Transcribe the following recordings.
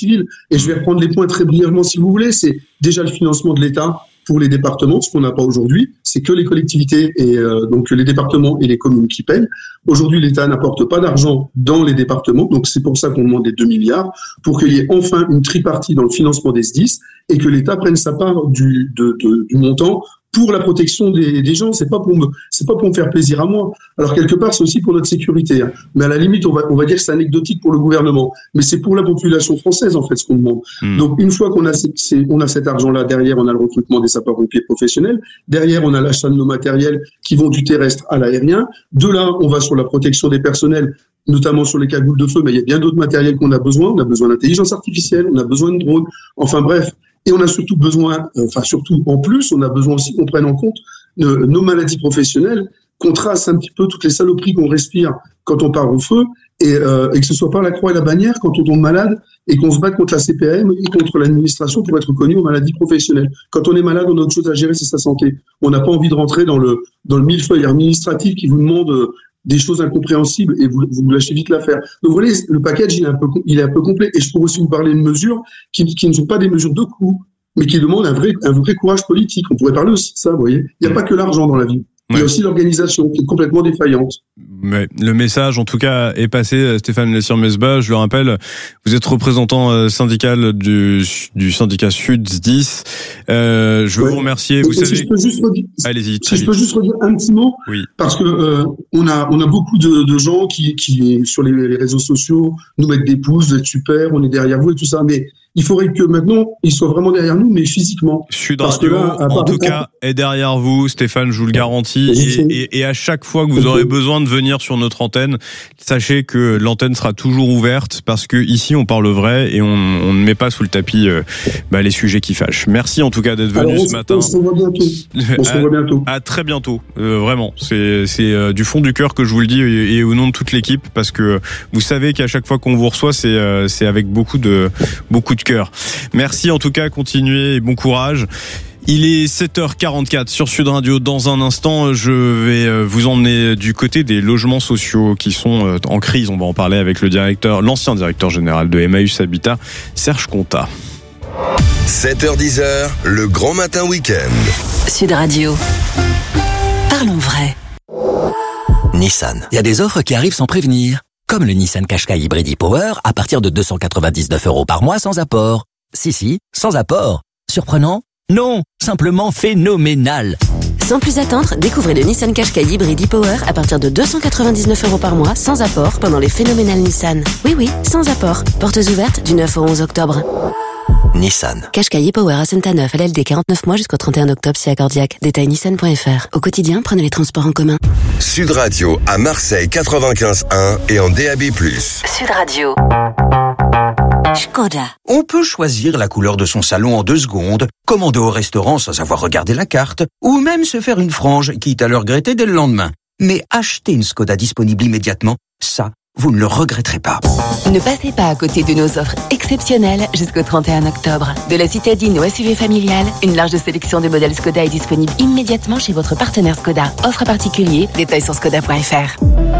civile. Et je vais reprendre les points très brièvement si vous voulez. C'est déjà le financement de l'État pour les départements, ce qu'on n'a pas aujourd'hui, c'est que les collectivités et donc les départements et les communes qui payent. Aujourd'hui, l'État n'apporte pas d'argent dans les départements, donc c'est pour ça qu'on demande les 2 milliards, pour qu'il y ait enfin une tripartie dans le financement des SDIS et que l'État prenne sa part du montant pour la protection des gens. C'est pas pour me faire plaisir à moi. Alors quelque part, c'est aussi pour notre sécurité. Hein. Mais à la limite, on va dire que c'est anecdotique pour le gouvernement. Mais c'est pour la population française, en fait, ce qu'on demande. Donc, une fois qu'on a cet argent-là, derrière, on a le recrutement des sapeurs-pompiers professionnels. Derrière, on a l'achat de nos matériels qui vont du terrestre à l'aérien. De là, on va sur la protection des personnels, notamment sur les cagoules de feu. Mais il y a bien d'autres matériels qu'on a besoin. On a besoin d'intelligence artificielle, on a besoin de drones. Enfin, bref. Et on a surtout besoin, en plus, on a besoin aussi qu'on prenne en compte nos maladies professionnelles, qu'on trace un petit peu toutes les saloperies qu'on respire quand on part au feu, et que ce soit pas la croix et la bannière quand on tombe malade, et qu'on se batte contre la CPM et contre l'administration pour être reconnu aux maladies professionnelles. Quand on est malade, on a autre chose à gérer, c'est sa santé. On n'a pas envie de rentrer dans le millefeuille administratif qui vous demande des choses incompréhensibles et vous lâchez vite l'affaire. Donc vous voyez, le package il est un peu complet. Et je pourrais aussi vous parler de mesures qui ne sont pas des mesures de coût, mais qui demandent un vrai courage politique. On pourrait parler aussi de ça, vous voyez. Il n'y a pas que l'argent dans la vie. Il y a aussi l'organisation qui est complètement défaillante. Mais le message, en tout cas, est passé. Stéphane Lessire-Mesbah, je le rappelle, vous êtes représentant syndical du syndicat Sud 10. Je veux vous remercier. Vous savez. Si je peux juste redire, allez-y. Si je peux juste redire un petit mot, oui. Parce que on a beaucoup de gens qui sur les réseaux sociaux nous mettent des pouces, vous êtes super, on est derrière vous et tout ça, mais il faudrait que maintenant ils soient vraiment derrière nous, mais physiquement. Sud Radio, en tout cas, est derrière vous, Stéphane, je vous le garantis. Et à chaque fois que vous aurez besoin de venir sur notre antenne, sachez que l'antenne sera toujours ouverte parce que ici on parle vrai et on ne met pas sous le tapis les sujets qui fâchent. Merci en tout cas d'être venu ce matin. On se revoit bientôt. À très bientôt. Vraiment, c'est du fond du cœur que je vous le dis et au nom de toute l'équipe parce que vous savez qu'à chaque fois qu'on vous reçoit, c'est avec beaucoup de cœur. Merci en tout cas, continuez et bon courage. Il est 7h44 sur Sud Radio. Dans un instant, je vais vous emmener du côté des logements sociaux qui sont en crise. On va en parler avec l'ancien directeur général de Emmaüs Habitat, Serge Contat. 7h10, le grand matin week-end. Sud Radio. Parlons vrai. Nissan. Il y a des offres qui arrivent sans prévenir. Comme le Nissan Qashqai Hybrid e-Power à partir de 299 € par mois sans apport. Si, sans apport. Surprenant? Non, simplement phénoménal. Sans plus attendre, découvrez le Nissan Qashqai Hybrid e-Power à partir de 299 € par mois sans apport pendant les phénoménales Nissan. Oui, sans apport. Portes ouvertes du 9 au 11 octobre. Nissan. Qashqai e-Power à Saint-Neuf, LLD 49 mois jusqu'au 31 octobre si accordiaque. Détail nissan.fr. Au quotidien, prenez les transports en commun. Sud Radio à Marseille 95.1 et en DAB+. Sud Radio. Škoda. On peut choisir la couleur de son salon en 2 secondes, commander au restaurant sans avoir regardé la carte, ou même se faire une frange, quitte à le regretter dès le lendemain. Mais acheter une Škoda disponible immédiatement, ça, vous ne le regretterez pas. Ne passez pas à côté de nos offres exceptionnelles jusqu'au 31 octobre. De la citadine au SUV familial, une large sélection de modèles Škoda est disponible immédiatement chez votre partenaire Škoda. Offre à particulier, détails sur škoda.fr.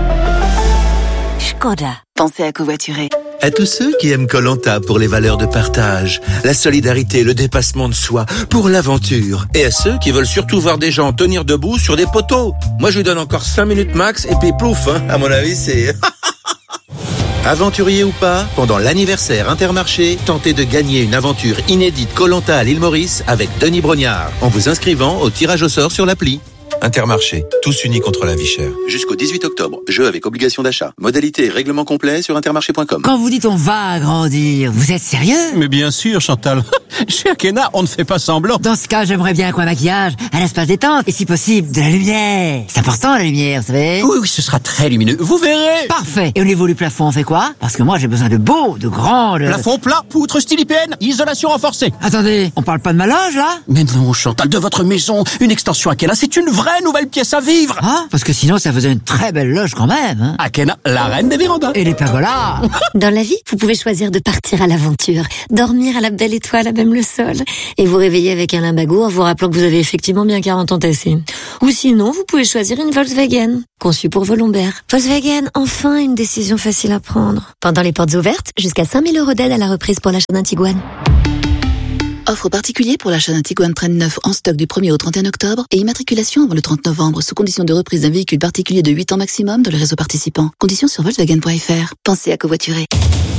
Škoda. Pensez à covoiturer. À tous ceux qui aiment Koh-Lanta pour les valeurs de partage, la solidarité, le dépassement de soi, pour l'aventure. Et à ceux qui veulent surtout voir des gens tenir debout sur des poteaux. Moi, je lui donne encore 5 minutes max et puis plouf, hein. À mon avis, c'est... Aventurier ou pas, pendant l'anniversaire Intermarché, tentez de gagner une aventure inédite Koh-Lanta à l'île Maurice avec Denis Brognard, en vous inscrivant au tirage au sort sur l'appli. Intermarché, tous unis contre la vie chère. Jusqu'au 18 octobre, jeu avec obligation d'achat. Modalité et règlement complet sur intermarché.com. Quand vous dites on va agrandir, vous êtes sérieux? Mais bien sûr, Chantal. Chez Akena, on ne fait pas semblant. Dans ce cas, j'aimerais bien qu'un maquillage, un espace détente, et si possible, de la lumière. C'est important, la lumière, vous savez? Oui, ce sera très lumineux. Vous verrez. Parfait. Et au niveau du plafond, on fait quoi? Parce que moi, j'ai besoin de beaux, de grands... Plafond plat, poutre style IPN, isolation renforcée. Attendez, on parle pas de ma loge, là? Mais non, Chantal, de votre maison, une extension Akena, c'est une vraie vraie nouvelle pièce à vivre. Hein? Parce que sinon, ça faisait une très belle loge quand même. Hein? Akena, la reine des vérandas. Et les pergolas. Dans la vie, vous pouvez choisir de partir à l'aventure, dormir à la belle étoile à même le sol, et vous réveiller avec un limbago en vous rappelant que vous avez effectivement bien 40 ans tassés. Ou sinon, vous pouvez choisir une Volkswagen, conçue pour vos lombaires. Volkswagen, enfin une décision facile à prendre. Pendant les portes ouvertes, jusqu'à 5 000 € d'aide à la reprise pour l'achat d'un Tiguan. Offre particulier pour l'achat d'un Tiguan Train 9 en stock du 1er au 31 octobre et immatriculation avant le 30 novembre sous condition de reprise d'un véhicule particulier de 8 ans maximum dans le réseau participant. Conditions sur Volkswagen.fr. Pensez à covoiturer.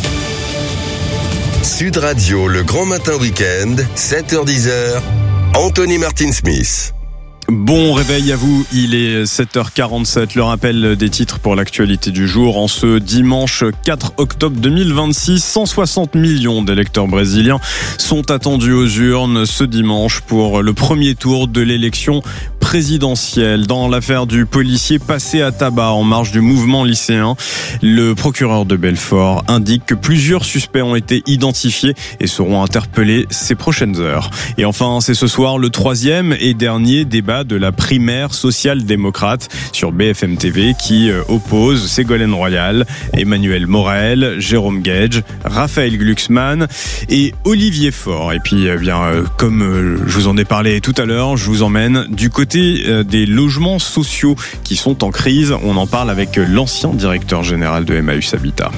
Sud Radio, le grand matin week-end, 7h-10h, Anthony Martin-Smith. Bon réveil à vous, il est 7h47, le rappel des titres pour l'actualité du jour. En ce dimanche 4 octobre 2026, 160 millions d'électeurs brésiliens sont attendus aux urnes ce dimanche pour le premier tour de l'élection présidentielle. Dans l'affaire du policier passé à tabac en marge du mouvement lycéen, le procureur de Belfort indique que plusieurs suspects ont été identifiés et seront interpellés ces prochaines heures. Et enfin, c'est ce soir le troisième et dernier débat de la primaire social-démocrate sur BFM TV qui oppose Ségolène Royal, Emmanuel Morel, Jérôme Guedj, Raphaël Glucksmann et Olivier Faure. Et puis, comme je vous en ai parlé tout à l'heure, je vous emmène du côté des logements sociaux qui sont en crise. On en parle avec l'ancien directeur général de Emmaüs Habitat.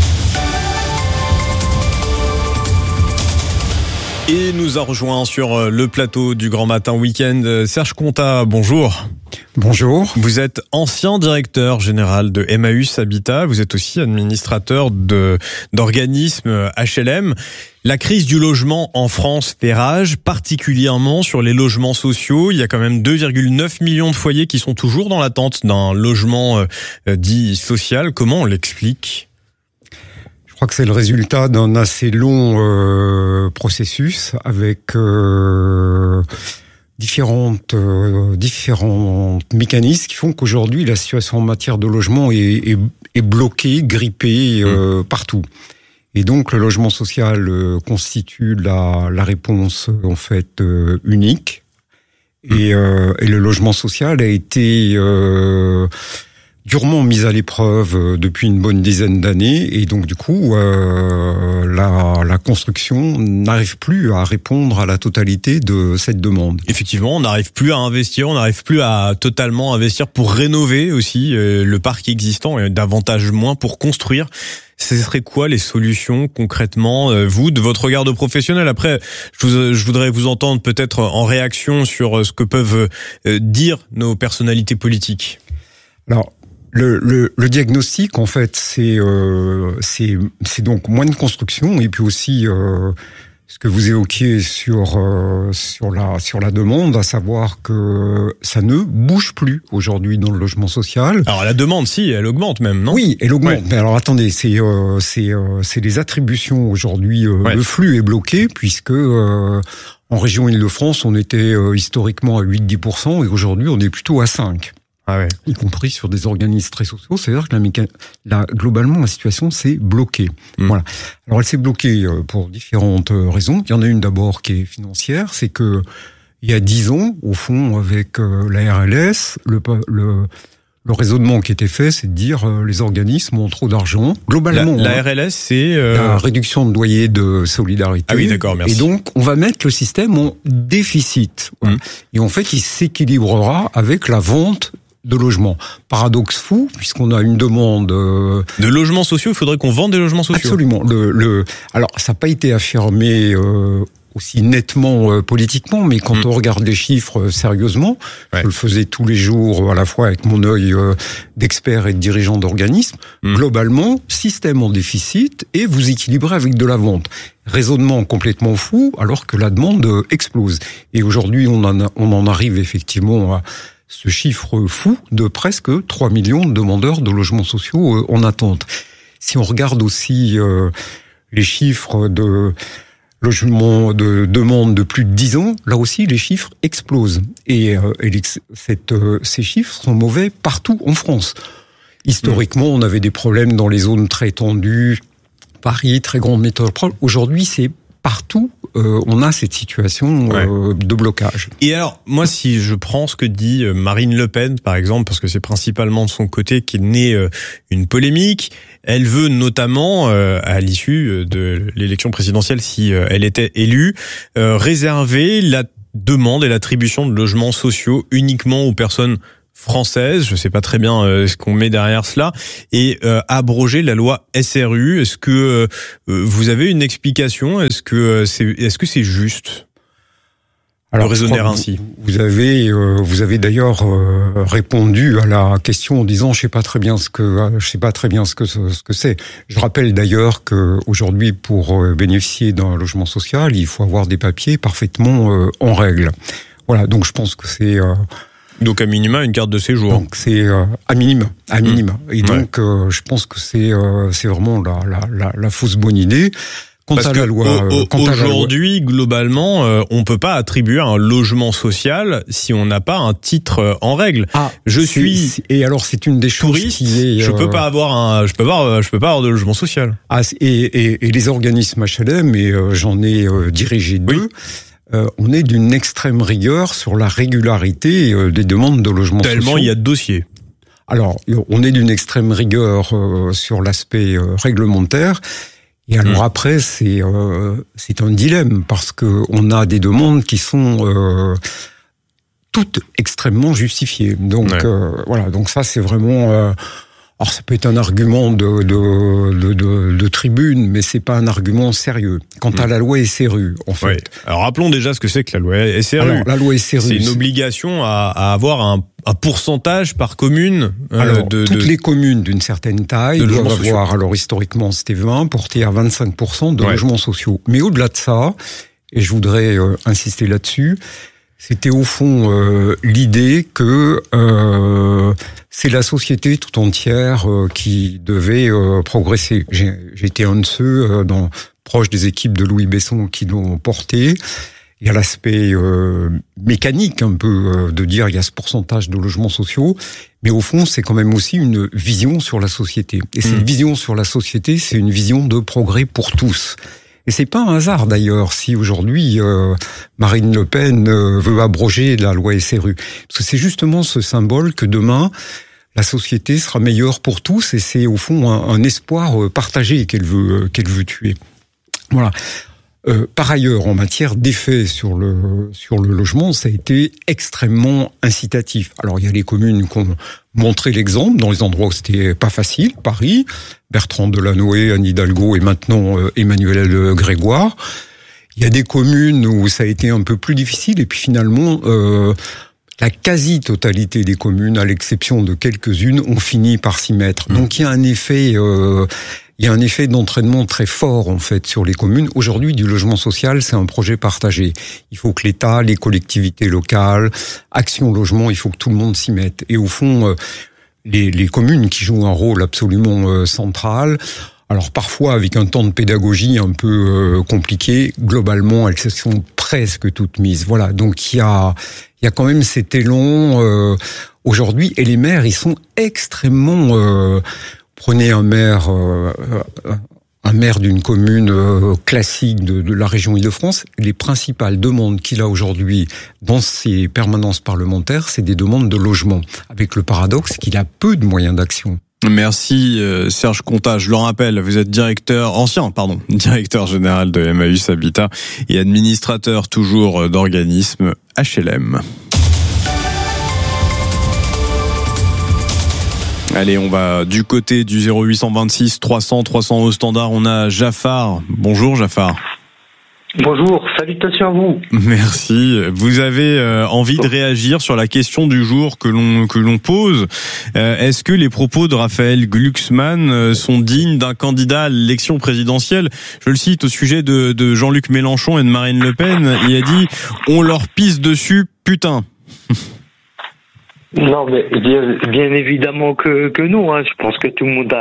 Et nous a rejoint sur le plateau du Grand Matin Week-end Serge Contat, bonjour. Bonjour. Vous êtes ancien directeur général de Emmaüs Habitat, vous êtes aussi administrateur d'organismes HLM. La crise du logement en France fait rage, particulièrement sur les logements sociaux. Il y a quand même 2,9 millions de foyers qui sont toujours dans l'attente d'un logement dit social. Comment on l'explique ? Je crois que c'est le résultat d'un assez long processus avec différentes mécanismes qui font qu'aujourd'hui la situation en matière de logement est bloquée, grippée partout. Et donc le logement social constitue la réponse en fait unique. Et le logement social a été durement mise à l'épreuve depuis une bonne dizaine d'années, et donc du coup la construction n'arrive plus à répondre à la totalité de cette demande. Effectivement, on n'arrive plus à investir, on n'arrive plus à totalement investir pour rénover aussi le parc existant et davantage moins pour construire. Ce serait quoi les solutions concrètement, vous, de votre regard de professionnel? Après, je voudrais vous entendre peut-être en réaction sur ce que peuvent dire nos personnalités politiques. Alors, le diagnostic, en fait, c'est donc moins de construction, et puis aussi ce que vous évoquiez sur la demande, à savoir que ça ne bouge plus aujourd'hui dans le logement social. Alors la demande, si, elle augmente même, non? Oui, elle augmente. Ouais. Mais alors attendez, c'est les attributions aujourd'hui. Le flux est bloqué puisque en région Île-de-France, on était historiquement à 8-10%, et aujourd'hui on est plutôt à 5%. Ah ouais. Y compris sur des organismes très sociaux, c'est-à-dire que globalement la situation s'est bloquée. Voilà. Alors elle s'est bloquée pour différentes raisons. Il y en a une d'abord qui est financière, c'est que il y a 10 ans, au fond, avec la RLS, le raisonnement qui était fait, c'est de dire les organismes ont trop d'argent. Globalement, la RLS, c'est la réduction de loyer de solidarité. Ah oui, d'accord, merci. Et donc, on va mettre le système en déficit. Et en fait, il s'équilibrera avec la vente de logements. Paradoxe fou, puisqu'on a une demande de logements sociaux. Il faudrait qu'on vende des logements sociaux. Absolument. Alors, ça n'a pas été affirmé aussi nettement politiquement, mais quand on regarde les chiffres sérieusement, je le faisais tous les jours à la fois avec mon œil d'expert et de dirigeant d'organisme, globalement, système en déficit, et vous équilibrez avec de la vente. Raisonnement complètement fou, alors que la demande explose. Et aujourd'hui, on en arrive effectivement à ce chiffre fou de presque 3 millions de demandeurs de logements sociaux en attente. Si on regarde aussi les chiffres de logements de demande de plus de 10 ans, là aussi les chiffres explosent. Et ces chiffres sont mauvais partout en France. Historiquement, on avait des problèmes dans les zones très tendues, Paris, très grande métropole. Aujourd'hui, c'est partout on a cette situation de blocage. Et alors, moi, si je prends ce que dit Marine Le Pen, par exemple, parce que c'est principalement de son côté qu'est née une polémique, elle veut notamment, à l'issue de l'élection présidentielle, si elle était élue, réserver la demande et l'attribution de logements sociaux uniquement aux personnes françaises. Je sais pas très bien ce qu'on met derrière cela, et abroger la loi SRU. Est-ce que vous avez une explication? Est-ce que c'est juste? Alors, de raisonner ainsi. Vous avez d'ailleurs répondu à la question en disant je sais pas très bien ce que c'est. Je rappelle d'ailleurs que aujourd'hui, pour bénéficier d'un logement social, il faut avoir des papiers parfaitement en règle. Voilà, donc je pense que c'est donc à minima une carte de séjour. Donc c'est à minima. Et donc je pense que c'est vraiment la fausse bonne idée. Parce que aujourd'hui, globalement, on peut pas attribuer un logement social si on n'a pas un titre en règle. Et alors c'est une des choses touriste, je peux pas avoir de logement social. Et les organismes HLM, et j'en ai dirigé deux. On est d'une extrême rigueur sur la régularité des demandes de logement social. Tellement il y a de dossiers. Alors, on est d'une extrême rigueur sur l'aspect réglementaire. Et alors après, c'est un dilemme parce que on a des demandes qui sont toutes extrêmement justifiées. Donc voilà, donc ça c'est vraiment. Alors ça peut être un argument de tribune, mais c'est pas un argument sérieux. Quant à la loi SRU, en fait. Oui. Alors rappelons déjà ce que c'est que la loi SRU. Alors, la loi SRU, c'est une obligation à avoir un pourcentage par commune. Toutes les communes d'une certaine taille doivent avoir, alors historiquement c'était 20, porté à 25% de logements sociaux. Mais au-delà de ça, et je voudrais insister là-dessus, c'était au fond l'idée que c'est la société tout entière qui devait progresser. J'étais un de ceux proche des équipes de Louis Besson qui l'ont porté. Il y a l'aspect mécanique un peu de dire il y a ce pourcentage de logements sociaux, mais au fond c'est quand même aussi une vision sur la société. Et cette vision sur la société, c'est une vision de progrès pour tous. Et c'est pas un hasard d'ailleurs si aujourd'hui Marine Le Pen veut abroger la loi SRU, parce que c'est justement ce symbole que demain la société sera meilleure pour tous, et c'est au fond un espoir partagé qu'elle veut tuer. Voilà. Par ailleurs, en matière d'effet sur le logement, ça a été extrêmement incitatif. Alors, il y a les communes qui ont montré l'exemple dans les endroits où c'était pas facile, Paris, Bertrand Delanoë, Anne Hidalgo et maintenant Emmanuel Grégoire. Il y a des communes où ça a été un peu plus difficile, et puis finalement, la quasi-totalité des communes, à l'exception de quelques-unes, ont fini par s'y mettre. Donc, il y a un effet... Il y a un effet d'entraînement très fort, en fait, sur les communes. Aujourd'hui, du logement social, c'est un projet partagé. Il faut que l'État, les collectivités locales, Action Logement, il faut que tout le monde s'y mette. Et au fond, les communes qui jouent un rôle absolument central, alors parfois avec un temps de pédagogie un peu compliqué, globalement, elles se sont presque toutes mises. Voilà, donc il y a quand même cet élan aujourd'hui. Et les maires, ils sont extrêmement... Prenez un maire d'une commune classique de la région Île-de-France, les principales demandes qu'il a aujourd'hui dans ses permanences parlementaires, c'est des demandes de logement, avec le paradoxe qu'il a peu de moyens d'action. Merci Serge Contat. Je le rappelle, vous êtes directeur général de Emmaüs Habitat et administrateur toujours d'organismes HLM. Allez, on va du côté du 0826 300 300 au standard. On a Jafar. Bonjour Jafar. Bonjour, salutations à vous. Merci. Vous avez envie de réagir sur la question du jour que l'on pose. Est-ce que les propos de Raphaël Glucksmann sont dignes d'un candidat à l'élection présidentielle? Je le cite au sujet de Jean-Luc Mélenchon et de Marine Le Pen. Il a dit « On leur pisse dessus, putain ». Non, mais bien évidemment que nous. Je pense que tout le monde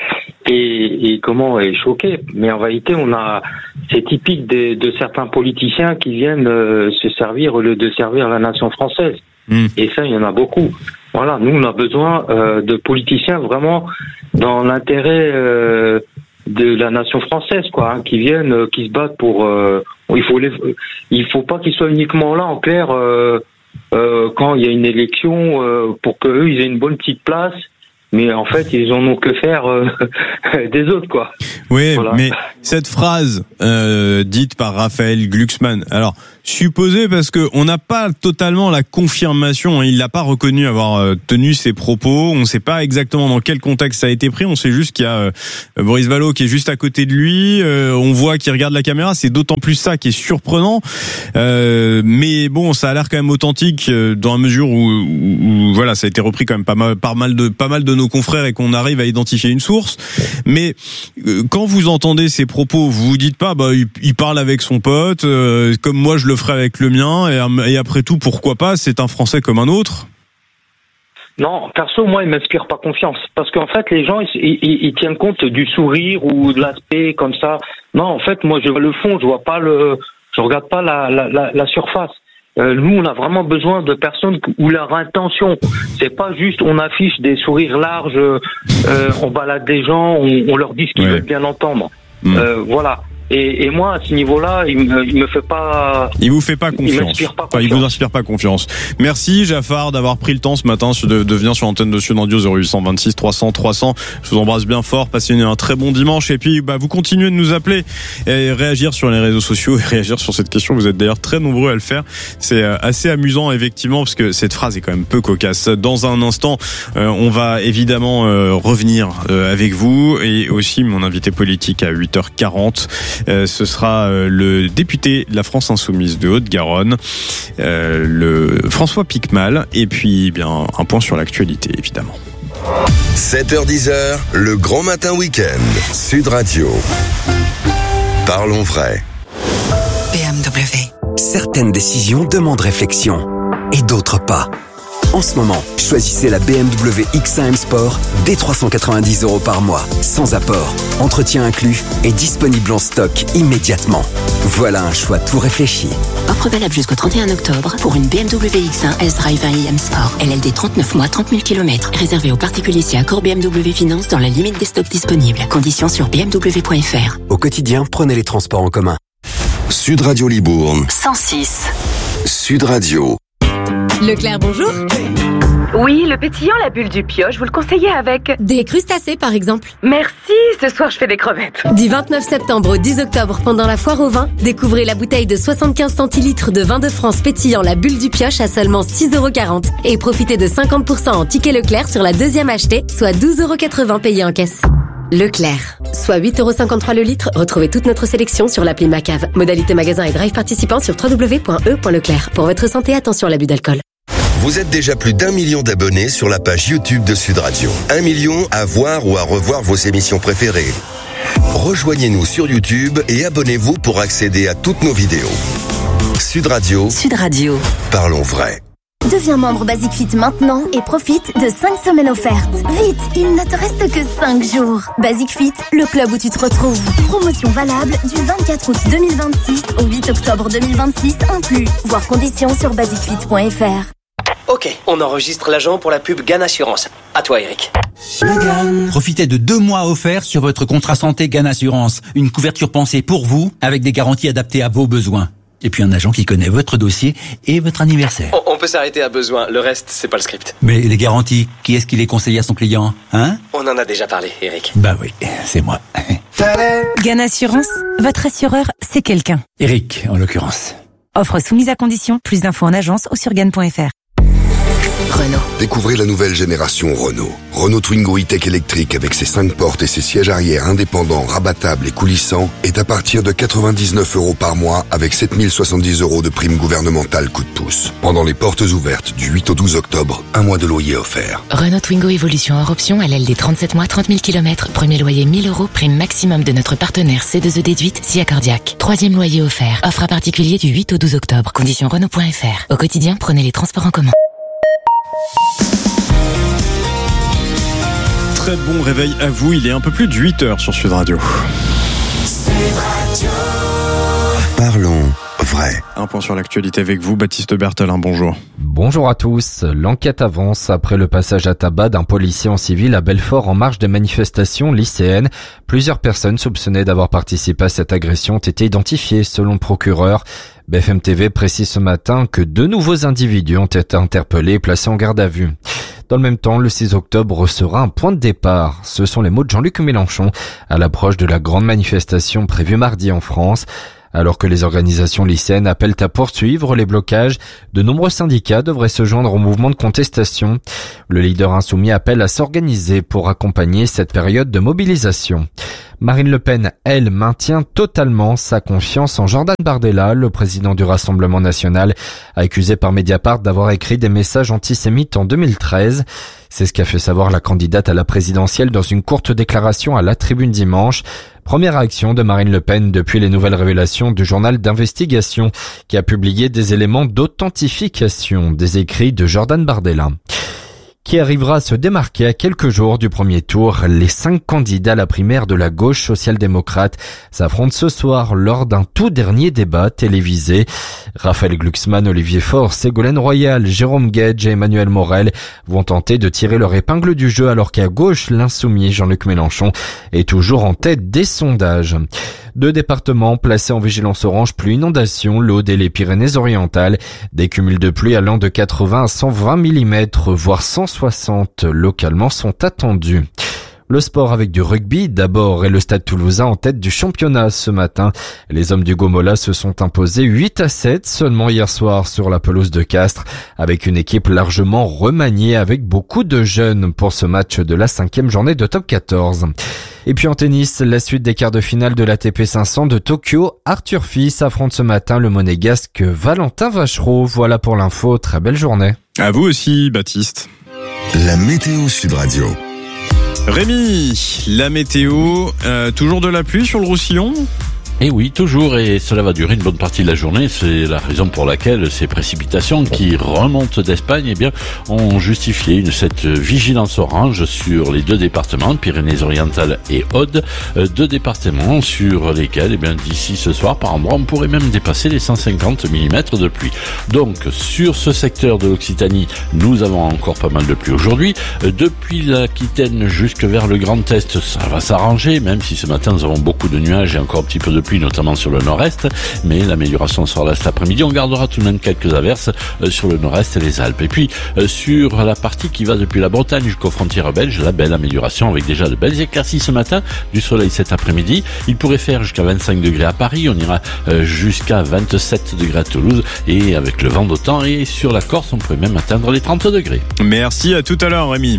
est choqué. Mais en réalité, c'est typique de certains politiciens qui viennent se servir au lieu de servir la nation française. Et ça, il y en a beaucoup. Voilà, nous, on a besoin de politiciens vraiment dans l'intérêt de la nation française, qui viennent, qui se battent pour il faut pas qu'ils soient uniquement là, en clair, quand il y a une élection, pour qu'eux, ils aient une bonne petite place. Mais en fait, ils en ont que faire des autres, quoi. Oui, voilà. Mais cette phrase dite par Raphaël Glucksmann, alors supposé parce que on n'a pas totalement la confirmation, il l'a pas reconnu avoir tenu ses propos, on ne sait pas exactement dans quel contexte ça a été pris, on sait juste qu'il y a Boris Vallaud qui est juste à côté de lui, on voit qu'il regarde la caméra, c'est d'autant plus ça qui est surprenant, mais bon, ça a l'air quand même authentique dans la mesure où voilà, ça a été repris quand même pas mal de nos confrères et qu'on arrive à identifier une source, mais quand vous entendez ces propos, vous vous dites pas il parle avec son pote, comme moi je le ferai avec le mien, et après tout, pourquoi pas, c'est un Français comme un autre. Non, perso, moi, il m'inspire pas confiance. Parce qu'en fait, les gens, ils tiennent compte du sourire ou de l'aspect comme ça. Non, en fait, moi, je vois le fond, je regarde pas la surface. Nous, on a vraiment besoin de personnes où leur intention, c'est pas juste on affiche des sourires larges, on balade des gens, on leur dit ce qu'ils veulent bien entendre. Voilà. Et moi, à ce niveau-là, il me fait pas. Il vous fait pas confiance. Il vous inspire pas confiance. Merci, Jaffar, d'avoir pris le temps ce matin de venir sur l'antenne de Sud Radio 0826 300 300. Je vous embrasse bien fort. Passez un très bon dimanche. Et puis, vous continuez de nous appeler et réagir sur les réseaux sociaux et réagir sur cette question. Vous êtes d'ailleurs très nombreux à le faire. C'est assez amusant, effectivement, parce que cette phrase est quand même peu cocasse. Dans un instant, on va évidemment revenir avec vous et aussi mon invité politique à 8h40. Ce sera le député de la France Insoumise de Haute-Garonne, le François Piquemal, et puis un point sur l'actualité, évidemment. 7h-10h, le grand matin week-end, Sud Radio. Parlons vrai. BMW. Certaines décisions demandent réflexion, et d'autres pas. En ce moment, choisissez la BMW X1 M Sport dès 390 € par mois, sans apport, entretien inclus et disponible en stock immédiatement. Voilà un choix tout réfléchi. Offre valable jusqu'au 31 octobre pour une BMW X1 S-Drive 1 M Sport. LLD 39 mois, 30 000 km. Réservé aux particuliers si accord BMW Finance dans la limite des stocks disponibles. Conditions sur bmw.fr. Au quotidien, prenez les transports en commun. Sud Radio Libourne. 106. Sud Radio. Leclerc, bonjour. Oui, le pétillant, la bulle du pioche, vous le conseillez avec des crustacés, par exemple. Merci, ce soir je fais des crevettes. Du 29 septembre au 10 octobre, pendant la foire au vin, découvrez la bouteille de 75 centilitres de vin de France pétillant la bulle du pioche à seulement 6,40 € et profitez de 50% en ticket Leclerc sur la deuxième achetée, soit 12,80 € payés en caisse. Leclerc, soit 8,53 € le litre. Retrouvez toute notre sélection sur l'appli Macave. Modalité magasin et drive participant sur www.e.leclerc. Pour votre santé, attention à l'abus d'alcool. Vous êtes déjà plus d'1 million d'abonnés sur la page YouTube de Sud Radio. 1 million à voir ou à revoir vos émissions préférées. Rejoignez-nous sur YouTube et abonnez-vous pour accéder à toutes nos vidéos. Sud Radio. Sud Radio. Parlons vrai. Deviens membre Basic Fit maintenant et profite de 5 semaines offertes. Vite, il ne te reste que 5 jours. Basic Fit, le club où tu te retrouves. Promotion valable du 24 août 2026 au 8 octobre 2026 inclus. Voir conditions sur basicfit.fr. Ok, on enregistre l'agent pour la pub GAN Assurance. À toi, Eric. Profitez de 2 mois offerts sur votre contrat santé GAN Assurance. Une couverture pensée pour vous, avec des garanties adaptées à vos besoins. Et puis un agent qui connaît votre dossier et votre anniversaire. On peut s'arrêter à besoin, le reste, c'est pas le script. Mais les garanties, qui est-ce qui les conseille à son client, hein? On en a déjà parlé, Eric. Bah oui, c'est moi. GAN Assurance, votre assureur, c'est quelqu'un. Eric, en l'occurrence. Offre soumise à condition, plus d'infos en agence ou sur GAN.fr. Renault. Découvrez la nouvelle génération Renault. Renault Twingo E-Tech électrique avec ses 5 portes et ses sièges arrière indépendants, rabattables et coulissants est à partir de 99 € par mois avec 7070 € de prime gouvernementale coup de pouce. Pendant les portes ouvertes du 8 au 12 octobre, 1 mois de loyer offert. Renault Twingo Evolution hors option à LLD 37 mois, 30 000 km. Premier loyer 1 000 €, prime maximum de notre partenaire C2E déduite, SIA Cardiaque. 3e loyer offert. Offre à particulier du 8 au 12 octobre. Conditions Renault.fr. Au quotidien, prenez les transports en commun. Très bon réveil à vous, il est un peu plus de 8h sur Sud Radio. Parlons vrai. Un point sur l'actualité avec vous, Baptiste Berthelin, bonjour. Bonjour à tous. L'enquête avance après le passage à tabac d'un policier en civil à Belfort en marge des manifestations lycéennes. Plusieurs personnes soupçonnées d'avoir participé à cette agression ont été identifiées selon le procureur. BFM TV précise ce matin que 2 nouveaux individus ont été interpellés et placés en garde à vue. Dans le même temps, le 6 octobre sera un point de départ. Ce sont les mots de Jean-Luc Mélenchon à l'approche de la grande manifestation prévue mardi en France. Alors que les organisations lycéennes appellent à poursuivre les blocages, de nombreux syndicats devraient se joindre au mouvement de contestation. Le leader insoumis appelle à s'organiser pour accompagner cette période de mobilisation. Marine Le Pen, elle, maintient totalement sa confiance en Jordan Bardella. Le président du Rassemblement national, accusé par Mediapart d'avoir écrit des messages antisémites en 2013. C'est ce qu'a fait savoir la candidate à la présidentielle dans une courte déclaration à la Tribune dimanche. Première réaction de Marine Le Pen depuis les nouvelles révélations du journal d'investigation qui a publié des éléments d'authentification des écrits de Jordan Bardella. Qui arrivera à se démarquer à quelques jours du premier tour. Les 5 candidats à la primaire de la gauche social-démocrate s'affrontent ce soir lors d'un tout dernier débat télévisé. Raphaël Glucksmann, Olivier Faure, Ségolène Royal, Jérôme Guedj et Emmanuel Morel vont tenter de tirer leur épingle du jeu alors qu'à gauche, l'insoumis Jean-Luc Mélenchon est toujours en tête des sondages. 2 départements placés en vigilance orange pluie inondation, l'Aude et les Pyrénées-Orientales. Des cumuls de pluie allant de 80 à 120 mm, voire 160 localement sont attendus. Le sport avec du rugby d'abord et le Stade Toulousain en tête du championnat ce matin. Les hommes du Gomola se sont imposés 8-7 seulement hier soir sur la pelouse de Castres avec une équipe largement remaniée avec beaucoup de jeunes pour ce match de la 5e journée de top 14. Et puis en tennis, la suite des quarts de finale de l'ATP 500 de Tokyo. Arthur Fils affronte ce matin le monégasque Valentin Vachereau. Voilà pour l'info, très belle journée. À vous aussi, Baptiste. La météo Sud Radio. Rémi, la météo, toujours de la pluie sur le Roussillon ? Et oui, toujours, et cela va durer une bonne partie de la journée. C'est la raison pour laquelle ces précipitations qui remontent d'Espagne, ont justifié cette vigilance orange sur les 2 départements, Pyrénées-Orientales et Aude, 2 départements sur lesquels, d'ici ce soir, par endroit, on pourrait même dépasser les 150 mm de pluie. Donc, sur ce secteur de l'Occitanie, nous avons encore pas mal de pluie aujourd'hui. Depuis l'Aquitaine jusque vers le Grand Est, ça va s'arranger, même si ce matin, nous avons beaucoup de nuages et encore un petit peu de pluie, notamment sur le nord-est, mais l'amélioration sera là cet après-midi. On gardera tout de même quelques averses sur le nord-est et les Alpes. Et puis, sur la partie qui va depuis la Bretagne jusqu'aux frontières belges, la belle amélioration avec déjà de belles éclaircies ce matin, du soleil cet après-midi. Il pourrait faire jusqu'à 25 degrés à Paris, on ira jusqu'à 27 degrés à Toulouse, et avec le vent d'automne, et sur la Corse, on pourrait même atteindre les 30 degrés. Merci, à tout à l'heure, Rémi.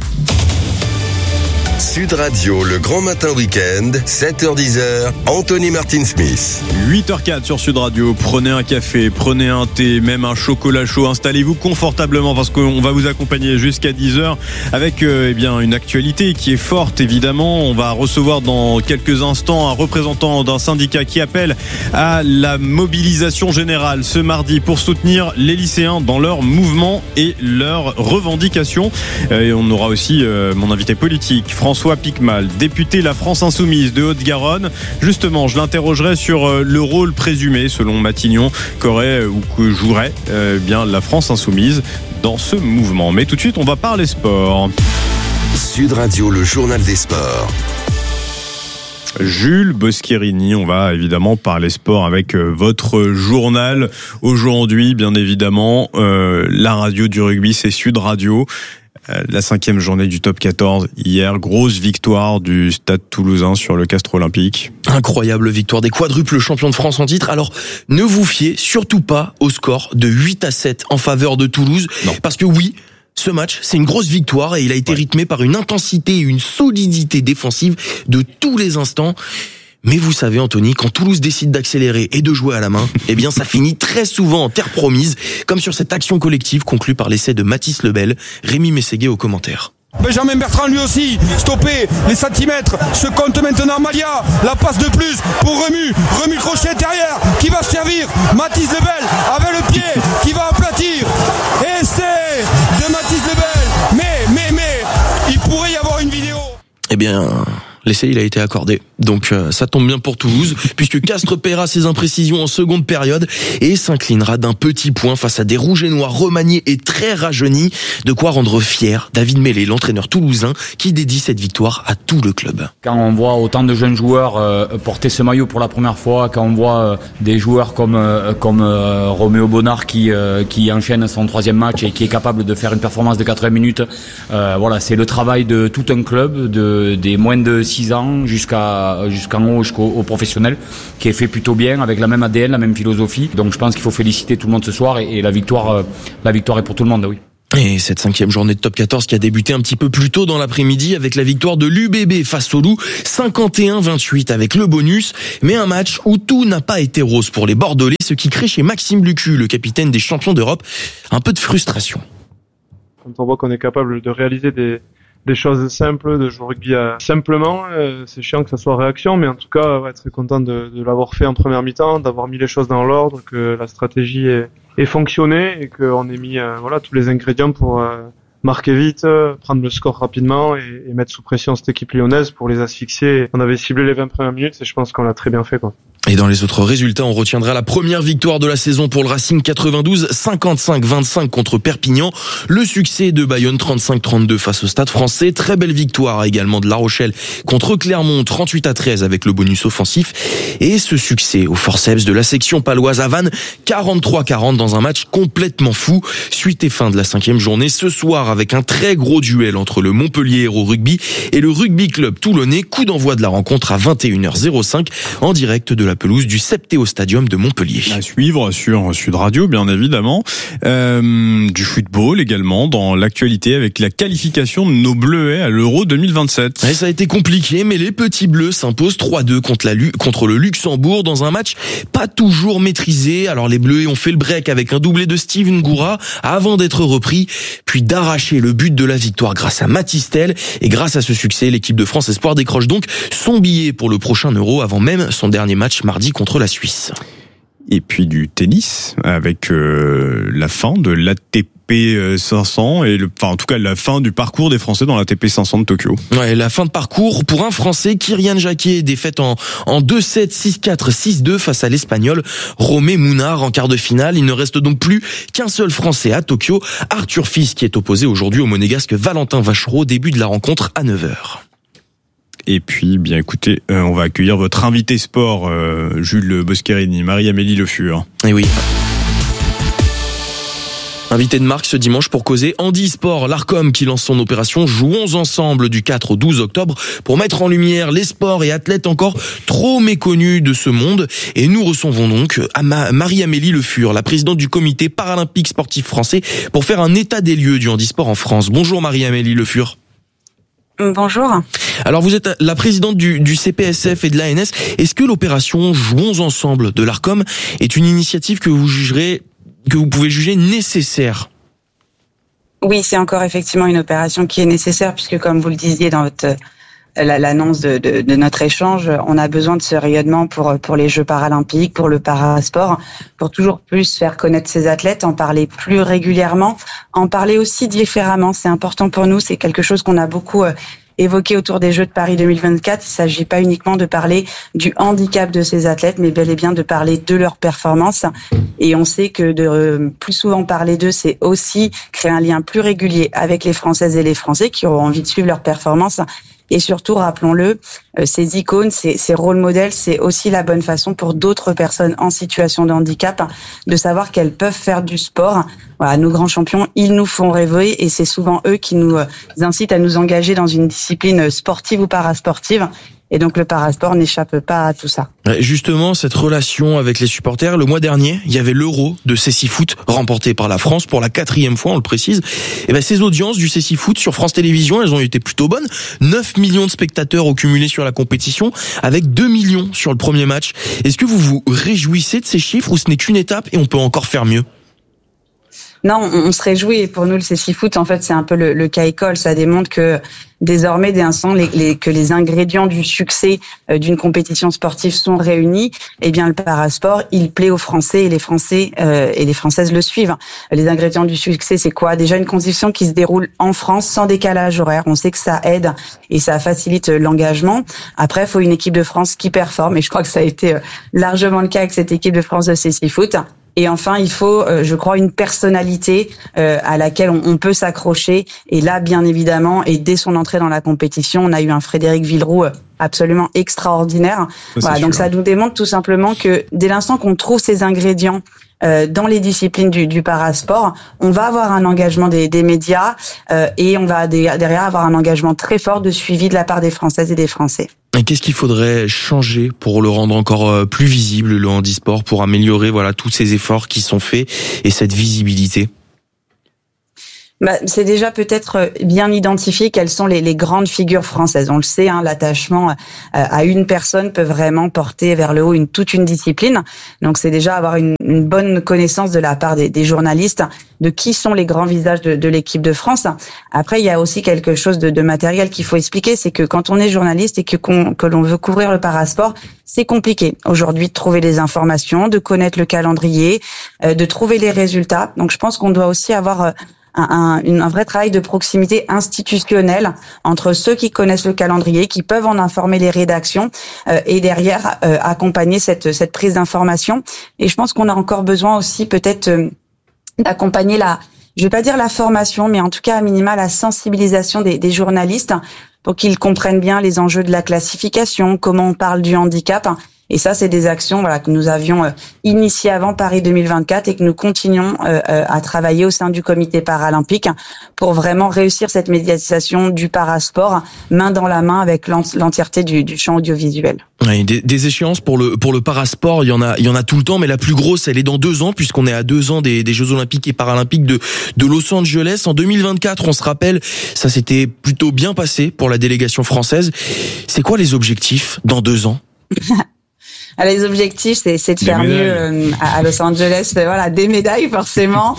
Sud Radio, le grand matin week-end, 7h-10h, Anthony Martin-Smith. 8h04 sur Sud Radio, prenez un café, prenez un thé, même un chocolat chaud, installez-vous confortablement parce qu'on va vous accompagner jusqu'à 10h avec une actualité qui est forte évidemment. On va recevoir dans quelques instants un représentant d'un syndicat qui appelle à la mobilisation générale ce mardi pour soutenir les lycéens dans leur mouvement et leurs revendications. Et on aura aussi mon invité politique, François Piquemal, député La France Insoumise de Haute-Garonne. Justement, je l'interrogerai sur le rôle présumé, selon Matignon, qu'aurait ou que jouerait la France Insoumise dans ce mouvement. Mais tout de suite, on va parler sport. Sud Radio, le journal des sports. Jules Boscherini, on va évidemment parler sport avec votre journal. Aujourd'hui, bien évidemment, la radio du rugby, c'est Sud Radio. La 5e journée du top 14 hier, grosse victoire du Stade Toulousain sur le Castres Olympique. Incroyable victoire des quadruples champions de France en titre. Alors ne vous fiez surtout pas au score de 8-7 en faveur de Toulouse. Non. Parce que oui, ce match, c'est une grosse victoire et il a été rythmé par une intensité et une solidité défensive de tous les instants. Mais vous savez, Anthony, quand Toulouse décide d'accélérer et de jouer à la main, ça finit très souvent en terre promise, comme sur cette action collective conclue par l'essai de Mathis Lebel. Rémi Mességuet aux commentaires. Benjamin Bertrand lui aussi, stoppé, les centimètres, se compte maintenant Malia, la passe de plus pour Remu crochet intérieur, qui va se servir, Mathis Lebel avec le pied, qui va aplatir, essai de Mathis Lebel, mais, il pourrait y avoir une vidéo. L'essai, il a été accordé. Donc ça tombe bien pour Toulouse, puisque Castres paiera ses imprécisions en seconde période et s'inclinera d'un petit point face à des rouges et noirs remaniés et très rajeunis. De quoi rendre fier David Mellé, l'entraîneur toulousain, qui dédie cette victoire à tout le club. Quand on voit autant de jeunes joueurs porter ce maillot pour la première fois, quand on voit des joueurs comme Roméo Bonnard qui enchaîne son 3e match et qui est capable de faire une performance de 80 minutes, voilà, c'est le travail de tout un club, des moins de 6 ans jusqu'en haut, jusqu'au professionnel, qui est fait plutôt bien, avec la même ADN, la même philosophie. Donc je pense qu'il faut féliciter tout le monde ce soir et la victoire est pour tout le monde, oui. Et cette 5e journée de top 14 qui a débuté un petit peu plus tôt dans l'après-midi avec la victoire de l'UBB face au Loup, 51-28 avec le bonus, mais un match où tout n'a pas été rose pour les Bordelais, ce qui crée chez Maxime Lucu, le capitaine des champions d'Europe, un peu de frustration. Quand on voit qu'on est capable de réaliser des choses simples, de jouer au rugby simplement, c'est chiant que ça soit réaction, mais en tout cas, très content de l'avoir fait en première mi-temps, d'avoir mis les choses dans l'ordre, que la stratégie ait fonctionné et qu'on ait mis tous les ingrédients pour marquer vite, prendre le score rapidement et mettre sous pression cette équipe lyonnaise pour les asphyxier. On avait ciblé les 20 premières minutes et je pense qu'on l'a très bien fait, quoi. Et dans les autres résultats, on retiendra la première victoire de la saison pour le Racing 92, 55-25 contre Perpignan. Le succès de Bayonne 35-32 face au Stade Français. Très belle victoire également de La Rochelle contre Clermont 38-13 avec le bonus offensif. Et ce succès au forceps de la section paloise à Vannes 43-40 dans un match complètement fou. Suite et fin de la 5e journée ce soir avec un très gros duel entre le Montpellier Hérault Rugby et le Rugby Club Toulonnais. Coup d'envoi de la rencontre à 21h05 en direct de la pelouse du Septéo Stadium de Montpellier. À suivre sur Sud Radio, bien évidemment. Du football également dans l'actualité avec la qualification de nos Bleuets à l'Euro 2027. Et ça a été compliqué, mais les petits Bleus s'imposent 3-2 contre le Luxembourg dans un match pas toujours maîtrisé. Alors les Bleuets ont fait le break avec un doublé de Steve Ngoura avant d'être repris, puis d'arracher le but de la victoire grâce à Mathys Tel. Et grâce à ce succès, l'équipe de France Espoir décroche donc son billet pour le prochain Euro avant même son dernier match mardi contre la Suisse. Et puis du tennis avec la fin de l'ATP 500 et en tout cas la fin du parcours des Français dans l'ATP 500 de Tokyo. Ouais, la fin de parcours pour un Français, Kyrian Jacquet, défaite en 2-7, 6-4, 6-2 face à l'Espagnol Romé Mounard en quart de finale. Il ne reste donc plus qu'un seul Français à Tokyo, Arthur Fils, qui est opposé aujourd'hui au monégasque Valentin Vachereau. Début de la rencontre à 9h. Et puis, bien écoutez, on va accueillir votre invité sport, Jules Boscherini, Marie-Amélie Le Fur. Et oui. Invité de marque ce dimanche pour causer handisport, l'Arcom qui lance son opération Jouons ensemble du 4 au 12 octobre pour mettre en lumière les sports et athlètes encore trop méconnus de ce monde. Et nous recevons donc Marie-Amélie Le Fur, la présidente du comité paralympique sportif français, pour faire un état des lieux du handisport en France. Bonjour Marie-Amélie Le Fur. Bonjour. Alors vous êtes la présidente du CPSF et de l'ANS. Est-ce que l'opération Jouons ensemble de l'Arcom est une initiative que vous pouvez juger nécessaire? Oui, c'est encore effectivement une opération qui est nécessaire puisque, comme vous le disiez dans l'annonce de notre échange, on a besoin de ce rayonnement pour les Jeux paralympiques, pour le parasport, pour toujours plus faire connaître ces athlètes, en parler plus régulièrement, en parler aussi différemment. C'est important pour nous, c'est quelque chose qu'on a beaucoup évoqué autour des Jeux de Paris 2024. Il ne s'agit pas uniquement de parler du handicap de ces athlètes, mais bel et bien de parler de leur performance. Et on sait que de plus souvent parler d'eux, c'est aussi créer un lien plus régulier avec les Françaises et les Français qui auront envie de suivre leur performance. Et surtout, rappelons-le, ces icônes, ces rôles modèles, c'est aussi la bonne façon pour d'autres personnes en situation de handicap de savoir qu'elles peuvent faire du sport. Voilà, nos grands champions, ils nous font rêver et c'est souvent eux qui nous incitent à nous engager dans une discipline sportive ou parasportive. Et donc le parasport n'échappe pas à tout ça. Justement, cette relation avec les supporters, le mois dernier, il y avait l'Euro de Cécifoot remporté par la France pour la 4e fois, on le précise. Et ben ces audiences du Cécifoot sur France Télévisions, elles ont été plutôt bonnes. 9 millions de spectateurs au cumulé sur la compétition, avec 2 millions sur le premier match. Est-ce que vous vous réjouissez de ces chiffres ou ce n'est qu'une étape et on peut encore faire mieux? Non, on se réjouit. Et pour nous, le cécifoot, en fait, c'est un peu le cas école. Ça démontre que désormais, dès l'instant que les ingrédients du succès d'une compétition sportive sont réunis, eh bien, le parasport, il plaît aux Français et les Français et les Françaises le suivent. Les ingrédients du succès, c'est quoi? Déjà, une compétition qui se déroule en France sans décalage horaire. On sait que ça aide et ça facilite l'engagement. Après, il faut une équipe de France qui performe. Et je crois que ça a été largement le cas avec cette équipe de France de cécifoot. Et enfin, il faut, je crois, une personnalité à laquelle on peut s'accrocher. Et là, bien évidemment, et dès son entrée dans la compétition, on a eu un Frédéric Villeroux absolument extraordinaire. Voilà, donc ça nous démontre tout simplement que dès l'instant qu'on trouve ces ingrédients dans les disciplines du parasport, on va avoir un engagement des médias et on va derrière avoir un engagement très fort de suivi de la part des Françaises et des Français. Et qu'est-ce qu'il faudrait changer pour le rendre encore plus visible, le handisport, pour améliorer tous ces efforts qui sont faits et cette visibilité? C'est déjà peut-être bien identifier quelles sont les grandes figures françaises. On le sait, l'attachement à une personne peut vraiment porter vers le haut toute une discipline. Donc c'est déjà avoir une bonne connaissance de la part des journalistes de qui sont les grands visages de l'équipe de France. Après, il y a aussi quelque chose de matériel qu'il faut expliquer, c'est que quand on est journaliste et que l'on veut couvrir le parasport, c'est compliqué aujourd'hui de trouver les informations, de connaître le calendrier, de trouver les résultats. Donc je pense qu'on doit aussi avoir un vrai travail de proximité institutionnelle entre ceux qui connaissent le calendrier, qui peuvent en informer les rédactions et derrière accompagner cette prise d'information. Et je pense qu'on a encore besoin aussi peut-être d'accompagner je vais pas dire la formation, mais en tout cas à minima la sensibilisation des journalistes pour qu'ils comprennent bien les enjeux de la classification, comment on parle du handicap. Et ça, c'est des actions que nous avions initiées avant Paris 2024 et que nous continuons à travailler au sein du comité paralympique pour vraiment réussir cette médiatisation du parasport main dans la main avec l'entièreté du champ audiovisuel. Oui, des échéances pour le parasport, il y en a tout le temps, mais la plus grosse, elle est dans 2 ans, puisqu'on est à 2 ans des Jeux Olympiques et Paralympiques de Los Angeles. En 2024, on se rappelle, ça s'était plutôt bien passé pour la délégation française. C'est quoi les objectifs dans 2 ans? Les objectifs, c'est de faire mieux à Los Angeles. Des médailles forcément.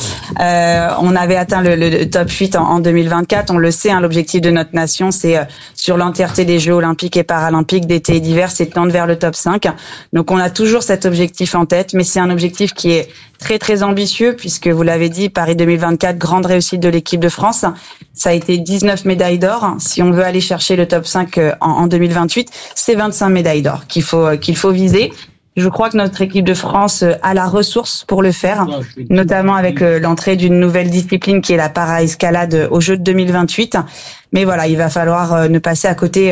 On avait atteint le top 8 en 2024. On le sait, l'objectif de notre nation, c'est sur l'entièreté des Jeux Olympiques et Paralympiques d'été et d'hiver, c'est de tendre vers le top 5. Donc on a toujours cet objectif en tête, mais c'est un objectif qui est très très ambitieux puisque vous l'avez dit, Paris 2024, grande réussite de l'équipe de France. Ça a été 19 médailles d'or. Si on veut aller chercher le top 5 en 2028, c'est 25 médailles d'or qu'il faut viser. Je crois que notre équipe de France a la ressource pour le faire, notamment avec l'entrée d'une nouvelle discipline qui est la para-escalade aux Jeux de 2028. Mais il va falloir ne passer à côté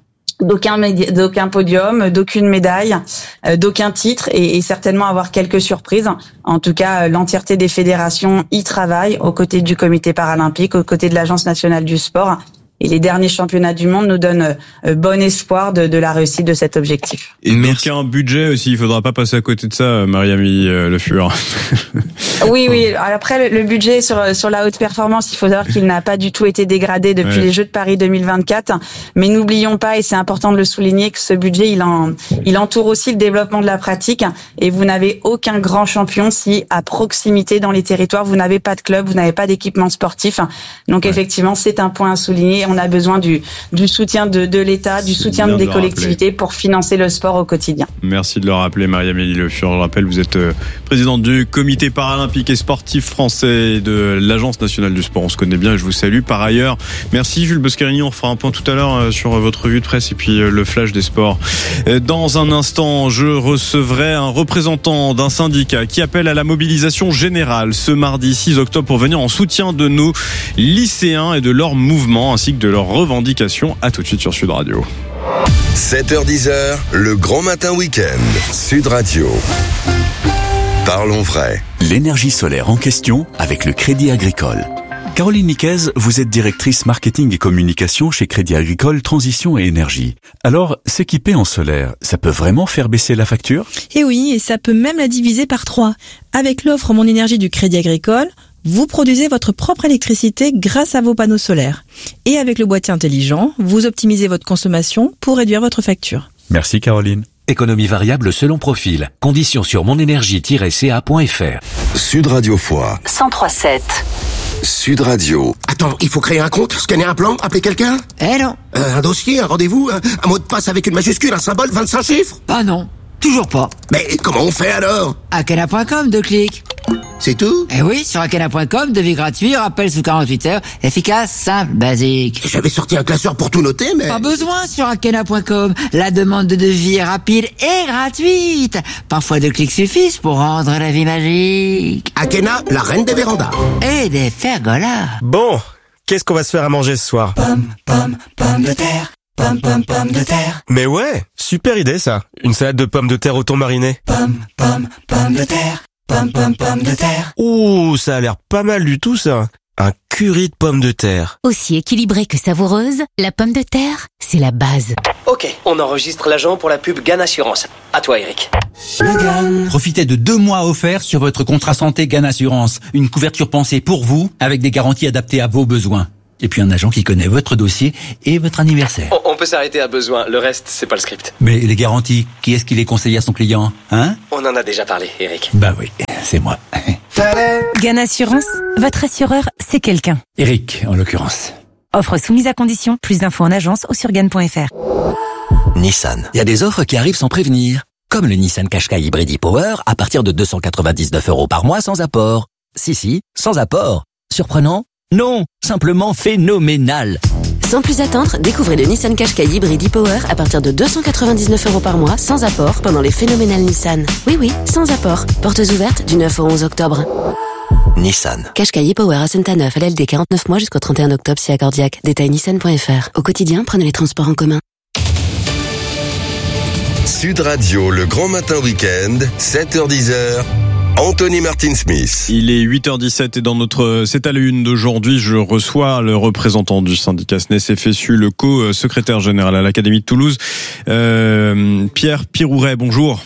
d'aucun podium, d'aucune médaille, d'aucun titre et certainement avoir quelques surprises. En tout cas, l'entièreté des fédérations y travaillent aux côtés du comité paralympique, aux côtés de l'Agence nationale du sport. Et les derniers championnats du monde nous donnent bon espoir de la réussite de cet objectif. Et merci. Un budget aussi, il faudra pas passer à côté de ça, Marie-Amélie Le Fur. Oui. Après, le budget sur la haute performance, il faut savoir qu'il n'a pas du tout été dégradé depuis les Jeux de Paris 2024. Mais n'oublions pas, et c'est important de le souligner, que ce budget, il entoure aussi le développement de la pratique. Et vous n'avez aucun grand champion si, à proximité dans les territoires, vous n'avez pas de club, vous n'avez pas d'équipement sportif. Donc effectivement, c'est un point à souligner. On a besoin du soutien de l'État, du soutien des collectivités pour financer le sport au quotidien. Merci de le rappeler, Marie-Amélie Le Fur. Je rappelle, vous êtes présidente du comité paralympique et sportif français et de l'Agence nationale du sport. On se connaît bien et je vous salue. Par ailleurs, merci Jules Boscarini. On refera un point tout à l'heure sur votre revue de presse et puis le flash des sports. Dans un instant, je recevrai un représentant d'un syndicat qui appelle à la mobilisation générale ce mardi 6 octobre pour venir en soutien de nos lycéens et de leur mouvement ainsi que de leurs revendications. À tout de suite sur Sud Radio. 7h-10h, le grand matin week-end. Sud Radio. Parlons vrai. L'énergie solaire en question avec le Crédit Agricole. Caroline Niquez, vous êtes directrice marketing et communication chez Crédit Agricole Transition et Énergie. Alors, s'équiper en solaire, ça peut vraiment faire baisser la facture ? Eh oui, et ça peut même la diviser par 3. Avec l'offre Mon Énergie du Crédit Agricole, vous produisez votre propre électricité grâce à vos panneaux solaires. Et avec le boîtier intelligent, vous optimisez votre consommation pour réduire votre facture. Merci Caroline. Économie variable selon profil. Conditions sur monenergie-ca.fr. Sud Radio Foix. 103.7. Sud Radio. Attends, il faut créer un compte, scanner un plan, appeler quelqu'un ? Non. Un dossier, un rendez-vous, un mot de passe avec une majuscule, un symbole, 25 chiffres ? Ah non, toujours pas. Mais comment on fait alors ? Akena.com, 2 clics. C'est tout ? Eh oui, sur Akena.com, devis gratuit, rappel sous 48 heures, efficace, simple, basique. J'avais sorti un classeur pour tout noter, mais... Pas besoin sur Akena.com. La demande de devis est rapide et gratuite. Parfois 2 clics suffisent pour rendre la vie magique. Akena, la reine des vérandas. Et des pergolas. Bon, qu'est-ce qu'on va se faire à manger ce soir ? Pomme de terre. Pomme de terre. Mais ouais, super idée ça. Une salade de pommes de terre au thon mariné. Pomme de terre. Pomme de terre. Ouh, ça a l'air pas mal du tout ça. Un curry de pommes de terre. Aussi équilibrée que savoureuse, la pomme de terre, c'est la base. Ok, on enregistre l'agent pour la pub GAN Assurance. À toi, Eric. Profitez de 2 mois offerts sur votre contrat santé GAN Assurance. Une couverture pensée pour vous, avec des garanties adaptées à vos besoins. Et puis un agent qui connaît votre dossier et votre anniversaire. On peut s'arrêter à besoin, le reste, c'est pas le script. Mais les garanties, qui est-ce qui les conseille à son client, hein ? On en a déjà parlé, Eric. Bah oui, c'est moi. GAN Assurance, votre assureur, c'est quelqu'un. Eric, en l'occurrence. Offre soumise à condition, plus d'infos en agence ou sur GAN.fr. Nissan, il y a des offres qui arrivent sans prévenir. Comme le Nissan Qashqai Hybrid e-Power à partir de 299 € par mois sans apport. Si, sans apport. Surprenant ? Non, simplement phénoménal. Sans plus attendre, découvrez le Nissan Qashqai Hybrid e-Power à partir de 299 € par mois, sans apport, pendant les phénoménales Nissan. Oui, sans apport. Portes ouvertes du 9 au 11 octobre. Nissan. Qashqai e-Power à Saint-Neuf, LLD 49 mois jusqu'au 31 octobre si accordiaque. Détail nissan.fr. Au quotidien, prenez les transports en commun. Sud Radio, le grand matin week-end, 7h-10h. Anthony Martin-Smith. Il est 8h17 et dans notre C'est à la une d'aujourd'hui, je reçois le représentant du syndicat SNES FSU, le co-secrétaire général à l'Académie de Toulouse, Pierre Pirouret. Bonjour.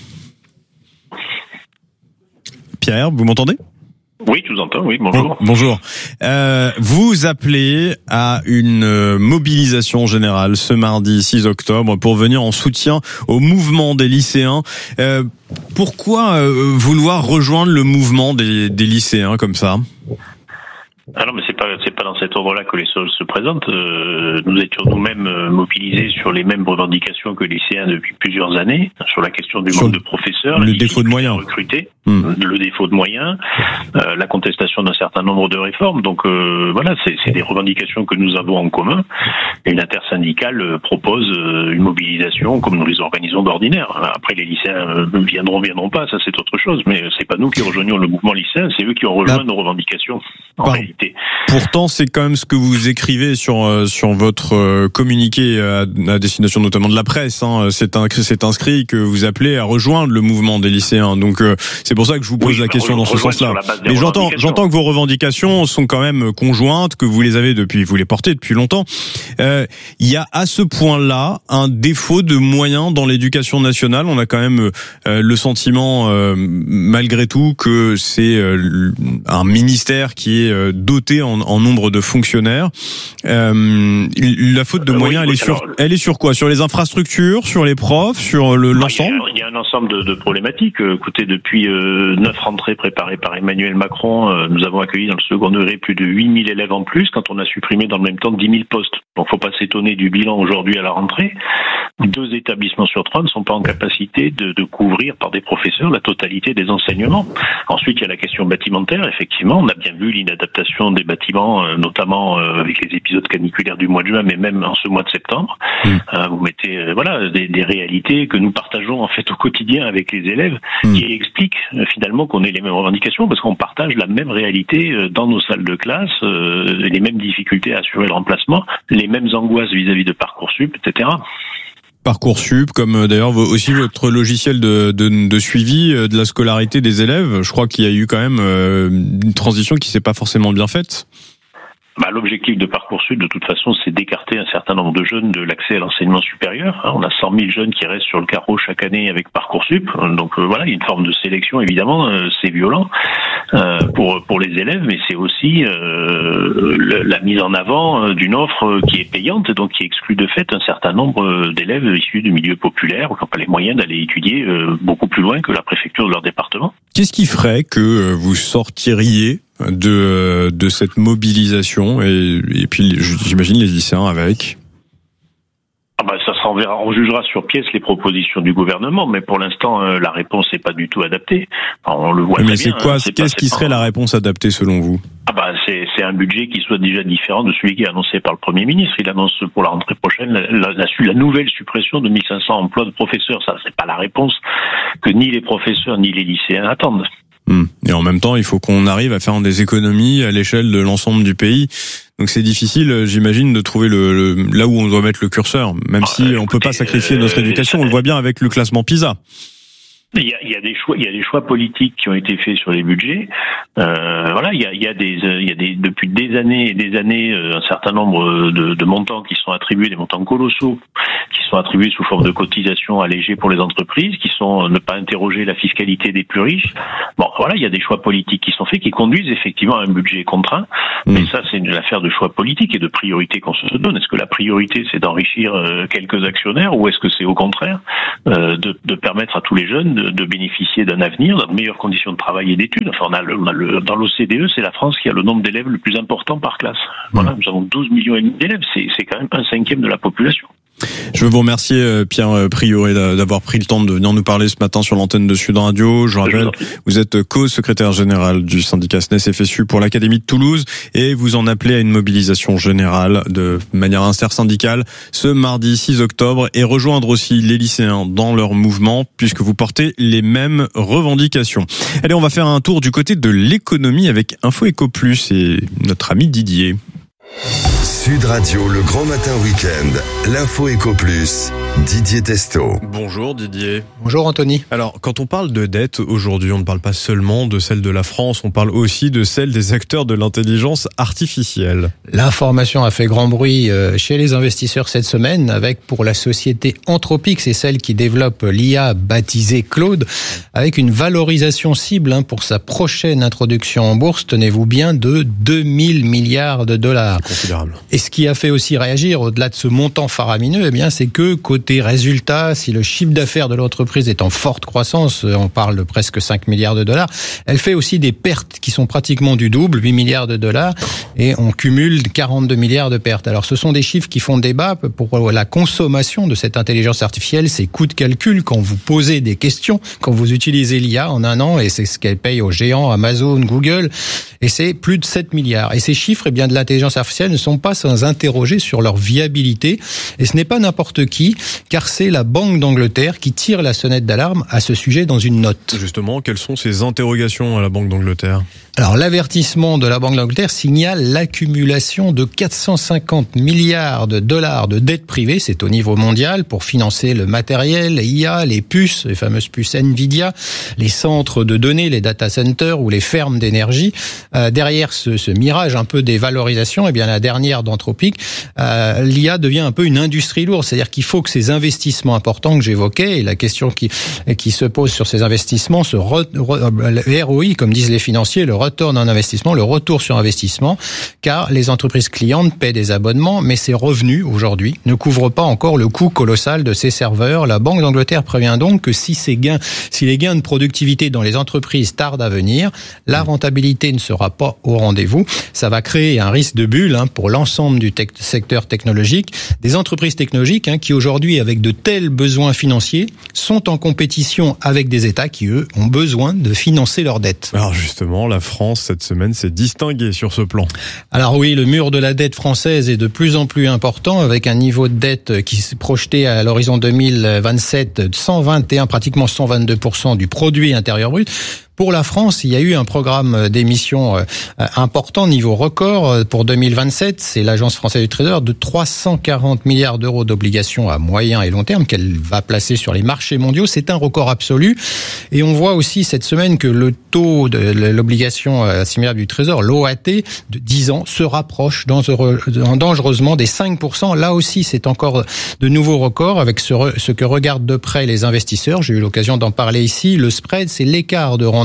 Pierre, vous m'entendez ? Oui, je vous entends, oui, bonjour. Bonjour. Vous appelez à une mobilisation générale ce mardi 6 octobre pour venir en soutien au mouvement des lycéens. Pourquoi vouloir rejoindre le mouvement des lycéens comme ça ? Alors, mais c'est pas dans cet ordre-là que les choses se présentent. Nous étions nous-mêmes mobilisés sur les mêmes revendications que les lycéens depuis plusieurs années, sur la question du manque de professeurs, le défaut de moyens recrutés, le défaut de moyens, la contestation d'un certain nombre de réformes. Donc voilà, c'est des revendications que nous avons en commun. Et une intersyndicale propose une mobilisation comme nous les organisons d'ordinaire. Après, les lycéens viendront pas, ça c'est autre chose. Mais c'est pas nous qui rejoignons le mouvement lycéen, c'est eux qui ont rejoint nos revendications. En réalité. Pourtant, c'est quand même ce que vous écrivez sur votre communiqué à destination notamment de la presse. C'est inscrit que vous appelez à rejoindre le mouvement des lycéens. Donc c'est pour ça que je vous pose la question dans ce sens-là. Mais j'entends que vos revendications sont quand même conjointes, que vous les portez depuis longtemps. Il y a à ce point-là un défaut de moyens dans l'éducation nationale. On a quand même le sentiment, malgré tout, que c'est un ministère qui est doté en nombre de fonctionnaires. La faute de moyens, elle est sur quoi ? Sur les infrastructures, sur les profs, sur l'ensemble ? Il y a un ensemble de problématiques. Écoutez, depuis 9 rentrées préparées par Emmanuel Macron, nous avons accueilli dans le second degré plus de 8000 élèves en plus quand on a supprimé dans le même temps 10 000 postes. Donc faut pas s'étonner du bilan aujourd'hui à la rentrée. 2 établissements sur 3 ne sont pas en capacité de couvrir par des professeurs la totalité des enseignements. Ensuite, il y a la question bâtimentaire. Effectivement, on a bien vu l'inadaptation des bâtiments, notamment avec les épisodes caniculaires du mois de juin, mais même en ce mois de septembre. Vous mettez des réalités que nous partageons en fait au quotidien avec les élèves, qui expliquent finalement qu'on ait les mêmes revendications, parce qu'on partage la même réalité dans nos salles de classe, les mêmes difficultés à assurer le remplacement, les mêmes angoisses vis-à-vis de Parcoursup, etc. Parcoursup, comme d'ailleurs aussi votre logiciel de suivi de la scolarité des élèves. Je crois qu'il y a eu quand même une transition qui s'est pas forcément bien faite. L'objectif de Parcoursup, de toute façon, c'est d'écarter un certain nombre de jeunes de l'accès à l'enseignement supérieur. On a 100 000 jeunes qui restent sur le carreau chaque année avec Parcoursup. Donc voilà, il y a une forme de sélection, évidemment, c'est violent. pour les élèves, mais c'est aussi la mise en avant d'une offre qui est payante et donc qui exclut de fait un certain nombre d'élèves issus du milieu populaire ou qui n'ont pas les moyens d'aller étudier beaucoup plus loin que la préfecture de leur département. Qu'est-ce qui ferait que vous sortiriez de cette mobilisation et puis j'imagine les lycéens avec? Ça sera, on jugera sur pièce les propositions du gouvernement, mais pour l'instant la réponse n'est pas du tout adaptée. On le voit très bien. Mais c'est quoi? Qu'est-ce qui serait la réponse adaptée selon vous? C'est un budget qui soit déjà différent de celui qui est annoncé par le Premier ministre. Il annonce pour la rentrée prochaine la nouvelle suppression de 1500 emplois de professeurs. Ça, c'est pas la réponse que ni les professeurs ni les lycéens attendent. Et en même temps, il faut qu'on arrive à faire des économies à l'échelle de l'ensemble du pays. Donc c'est difficile, j'imagine, de trouver là où on doit mettre le curseur, même si on peut pas sacrifier notre éducation. On le voit bien avec le classement PISA. Il y a des choix politiques qui ont été faits sur les budgets. Il y a depuis des années et des années un certain nombre de montants qui sont attribués, des montants colossaux qui sont attribués sous forme de cotisations allégées pour les entreprises, qui sont ne pas interroger la fiscalité des plus riches. Il y a des choix politiques qui sont faits, qui conduisent effectivement à un budget contraint. Mais ça, c'est une affaire de choix politique et de priorité qu'on se donne. Est-ce que la priorité, c'est d'enrichir quelques actionnaires, ou est-ce que c'est au contraire de permettre à tous les jeunes de bénéficier d'un avenir, de meilleures conditions de travail et d'études? Enfin, dans l'OCDE, c'est la France qui a le nombre d'élèves le plus important par classe. Nous avons 12 millions et demi d'élèves, c'est quand même 1/5 de la population. Je veux vous remercier, Pierre Prioret, d'avoir pris le temps de venir nous parler ce matin sur l'antenne de Sud Radio. Je rappelle, vous êtes co-secrétaire général du syndicat SNES FSU pour l'Académie de Toulouse et vous en appelez à une mobilisation générale de manière intersyndicale ce mardi 6 octobre et rejoindre aussi les lycéens dans leur mouvement puisque vous portez les mêmes revendications. Allez, on va faire un tour du côté de l'économie avec Info Éco Plus et notre ami Didier. Sud Radio, le grand matin week-end, l'info Éco Plus, Didier Testo. Bonjour Didier. Bonjour Anthony. Alors, quand on parle de dette aujourd'hui, on ne parle pas seulement de celle de la France, on parle aussi de celle des acteurs de l'intelligence artificielle. L'information a fait grand bruit chez les investisseurs cette semaine avec pour la société Anthropic, c'est celle qui développe l'IA baptisée Claude, avec une valorisation cible pour sa prochaine introduction en bourse, tenez-vous bien, de 2000 milliards de dollars. Considérable. Et ce qui a fait aussi réagir, au-delà de ce montant faramineux, c'est que côté résultat, si le chiffre d'affaires de l'entreprise est en forte croissance, on parle de presque 5 milliards de dollars, elle fait aussi des pertes qui sont pratiquement du double, 8 milliards de dollars, et on cumule 42 milliards de pertes. Alors ce sont des chiffres qui font débat pour la consommation de cette intelligence artificielle, ces coûts de calcul, quand vous posez des questions, quand vous utilisez l'IA en un an, et c'est ce qu'elle paye aux géants Amazon, Google, et c'est plus de 7 milliards. Et ces chiffres, de l'intelligence artificielle ne sont pas sans interroger sur leur viabilité. Et ce n'est pas n'importe qui, car c'est la Banque d'Angleterre qui tire la sonnette d'alarme à ce sujet dans une note. Justement, quelles sont ces interrogations à la Banque d'Angleterre ? Alors, l'avertissement de la Banque d'Angleterre signale l'accumulation de 450 milliards de dollars de dettes privées, c'est au niveau mondial, pour financer le matériel, les IA, les puces, les fameuses puces Nvidia, les centres de données, les data centers ou les fermes d'énergie. Derrière ce mirage un peu des valorisations, la dernière d'Anthropic, l'IA devient un peu une industrie lourde, c'est-à-dire qu'il faut que ces investissements importants que j'évoquais, et la question qui se pose sur ces investissements, le ROI, comme disent les financiers, le return en investissement, le retour sur investissement, car les entreprises clientes paient des abonnements, mais ces revenus, aujourd'hui, ne couvrent pas encore le coût colossal de ces serveurs. La Banque d'Angleterre prévient donc que si les gains de productivité dans les entreprises tardent à venir, la rentabilité ne sera pas au rendez-vous. Ça va créer un risque de bulle pour l'ensemble du secteur technologique. Des entreprises technologiques qui aujourd'hui, avec de tels besoins financiers, sont en compétition avec des États qui, eux, ont besoin de financer leurs dettes. Alors justement, la France, cette semaine, s'est distinguée sur ce plan. Alors oui, le mur de la dette française est de plus en plus important, avec un niveau de dette qui s'est projeté à l'horizon 2027 de 121, pratiquement 122% du produit intérieur brut. Pour la France, il y a eu un programme d'émissions important, niveau record pour 2027. C'est l'Agence française du Trésor de 340 milliards d'euros d'obligations à moyen et long terme qu'elle va placer sur les marchés mondiaux. C'est un record absolu. Et on voit aussi cette semaine que le taux de l'obligation assimilable du Trésor, l'OAT, de 10 ans, se rapproche dangereusement des 5%. Là aussi, c'est encore de nouveaux records avec ce que regardent de près les investisseurs. J'ai eu l'occasion d'en parler ici. Le spread, c'est l'écart de rendement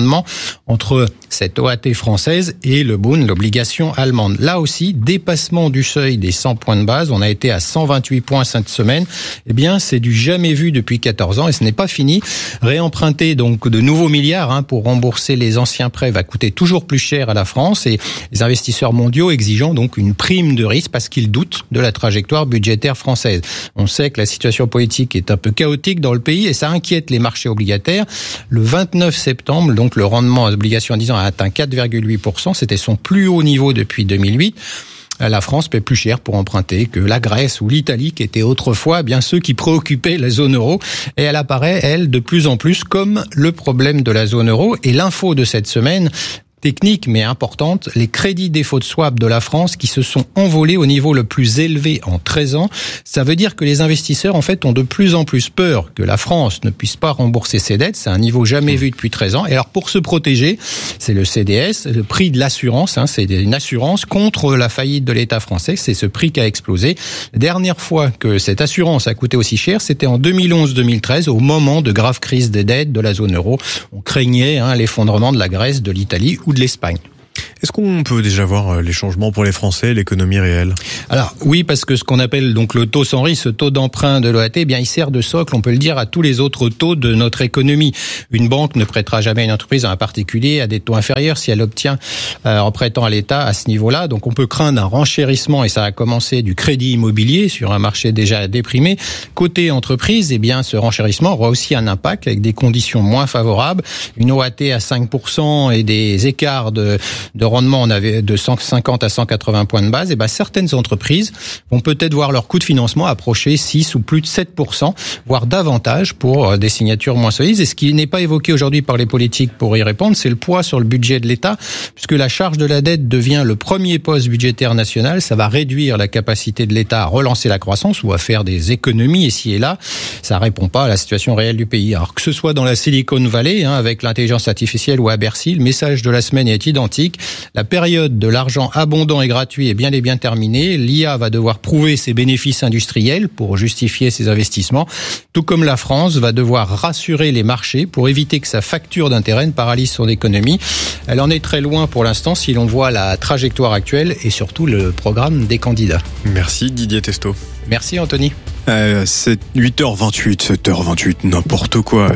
rendement entre cette OAT française et le Bund, l'obligation allemande. Là aussi, dépassement du seuil des 100 points de base. On a été à 128 points cette semaine. Eh bien, c'est du jamais vu depuis 14 ans et ce n'est pas fini. Réemprunter donc de nouveaux milliards pour rembourser les anciens prêts va coûter toujours plus cher à la France et les investisseurs mondiaux exigeant donc une prime de risque parce qu'ils doutent de la trajectoire budgétaire française. On sait que la situation politique est un peu chaotique dans le pays et ça inquiète les marchés obligataires. Le 29 septembre, donc le rendement des obligations à 10 ans a atteint 4,8%. C'était son plus haut niveau depuis 2008. La France paie plus cher pour emprunter que la Grèce ou l'Italie, qui étaient autrefois bien ceux qui préoccupaient la zone euro. Et elle apparaît, elle, de plus en plus comme le problème de la zone euro. Et l'info de cette semaine, technique mais importante, les crédits défaut de swap de la France qui se sont envolés au niveau le plus élevé en 13 ans. Ça veut dire que les investisseurs, en fait, ont de plus en plus peur que la France ne puisse pas rembourser ses dettes. C'est un niveau jamais vu depuis 13 ans. Et alors, pour se protéger, c'est le CDS, le prix de l'assurance. C'est une assurance contre la faillite de l'État français. C'est ce prix qui a explosé. La dernière fois que cette assurance a coûté aussi cher, c'était en 2011-2013, au moment de graves crises des dettes de la zone euro. On craignait l'effondrement de la Grèce, de l'Italie ou de l'Espagne. Est-ce qu'on peut déjà voir les changements pour les Français, l'économie réelle? Alors oui, parce que ce qu'on appelle donc le taux sans risque, ce taux d'emprunt de l'OAT, eh bien il sert de socle, on peut le dire, à tous les autres taux de notre économie. Une banque ne prêtera jamais à une entreprise, à un particulier, à des taux inférieurs si elle obtient en prêtant à l'État à ce niveau-là. Donc on peut craindre un renchérissement, et ça a commencé du crédit immobilier sur un marché déjà déprimé. Côté entreprise, eh bien ce renchérissement aura aussi un impact avec des conditions moins favorables. Une OAT à 5% et des écarts de rendement, on avait de 150 à 180 points de base, et certaines entreprises vont peut-être voir leur coût de financement approcher 6 ou plus de 7%, voire davantage pour des signatures moins solides. Et ce qui n'est pas évoqué aujourd'hui par les politiques pour y répondre, c'est le poids sur le budget de l'État, puisque la charge de la dette devient le premier poste budgétaire national. Ça va réduire la capacité de l'État à relancer la croissance ou à faire des économies ici et là. Ça répond pas à la situation réelle du pays. Alors que ce soit dans la Silicon Valley, avec l'intelligence artificielle, ou à Bercy, le message de la semaine est identique. La période de l'argent abondant et gratuit est bien et bien terminée. L'IA va devoir prouver ses bénéfices industriels pour justifier ses investissements, tout comme la France va devoir rassurer les marchés pour éviter que sa facture d'intérêt ne paralyse son économie. Elle en est très loin pour l'instant si l'on voit la trajectoire actuelle et surtout le programme des candidats. Merci Didier Testo. Merci Anthony. C'est 8h28, 7h28, n'importe quoi.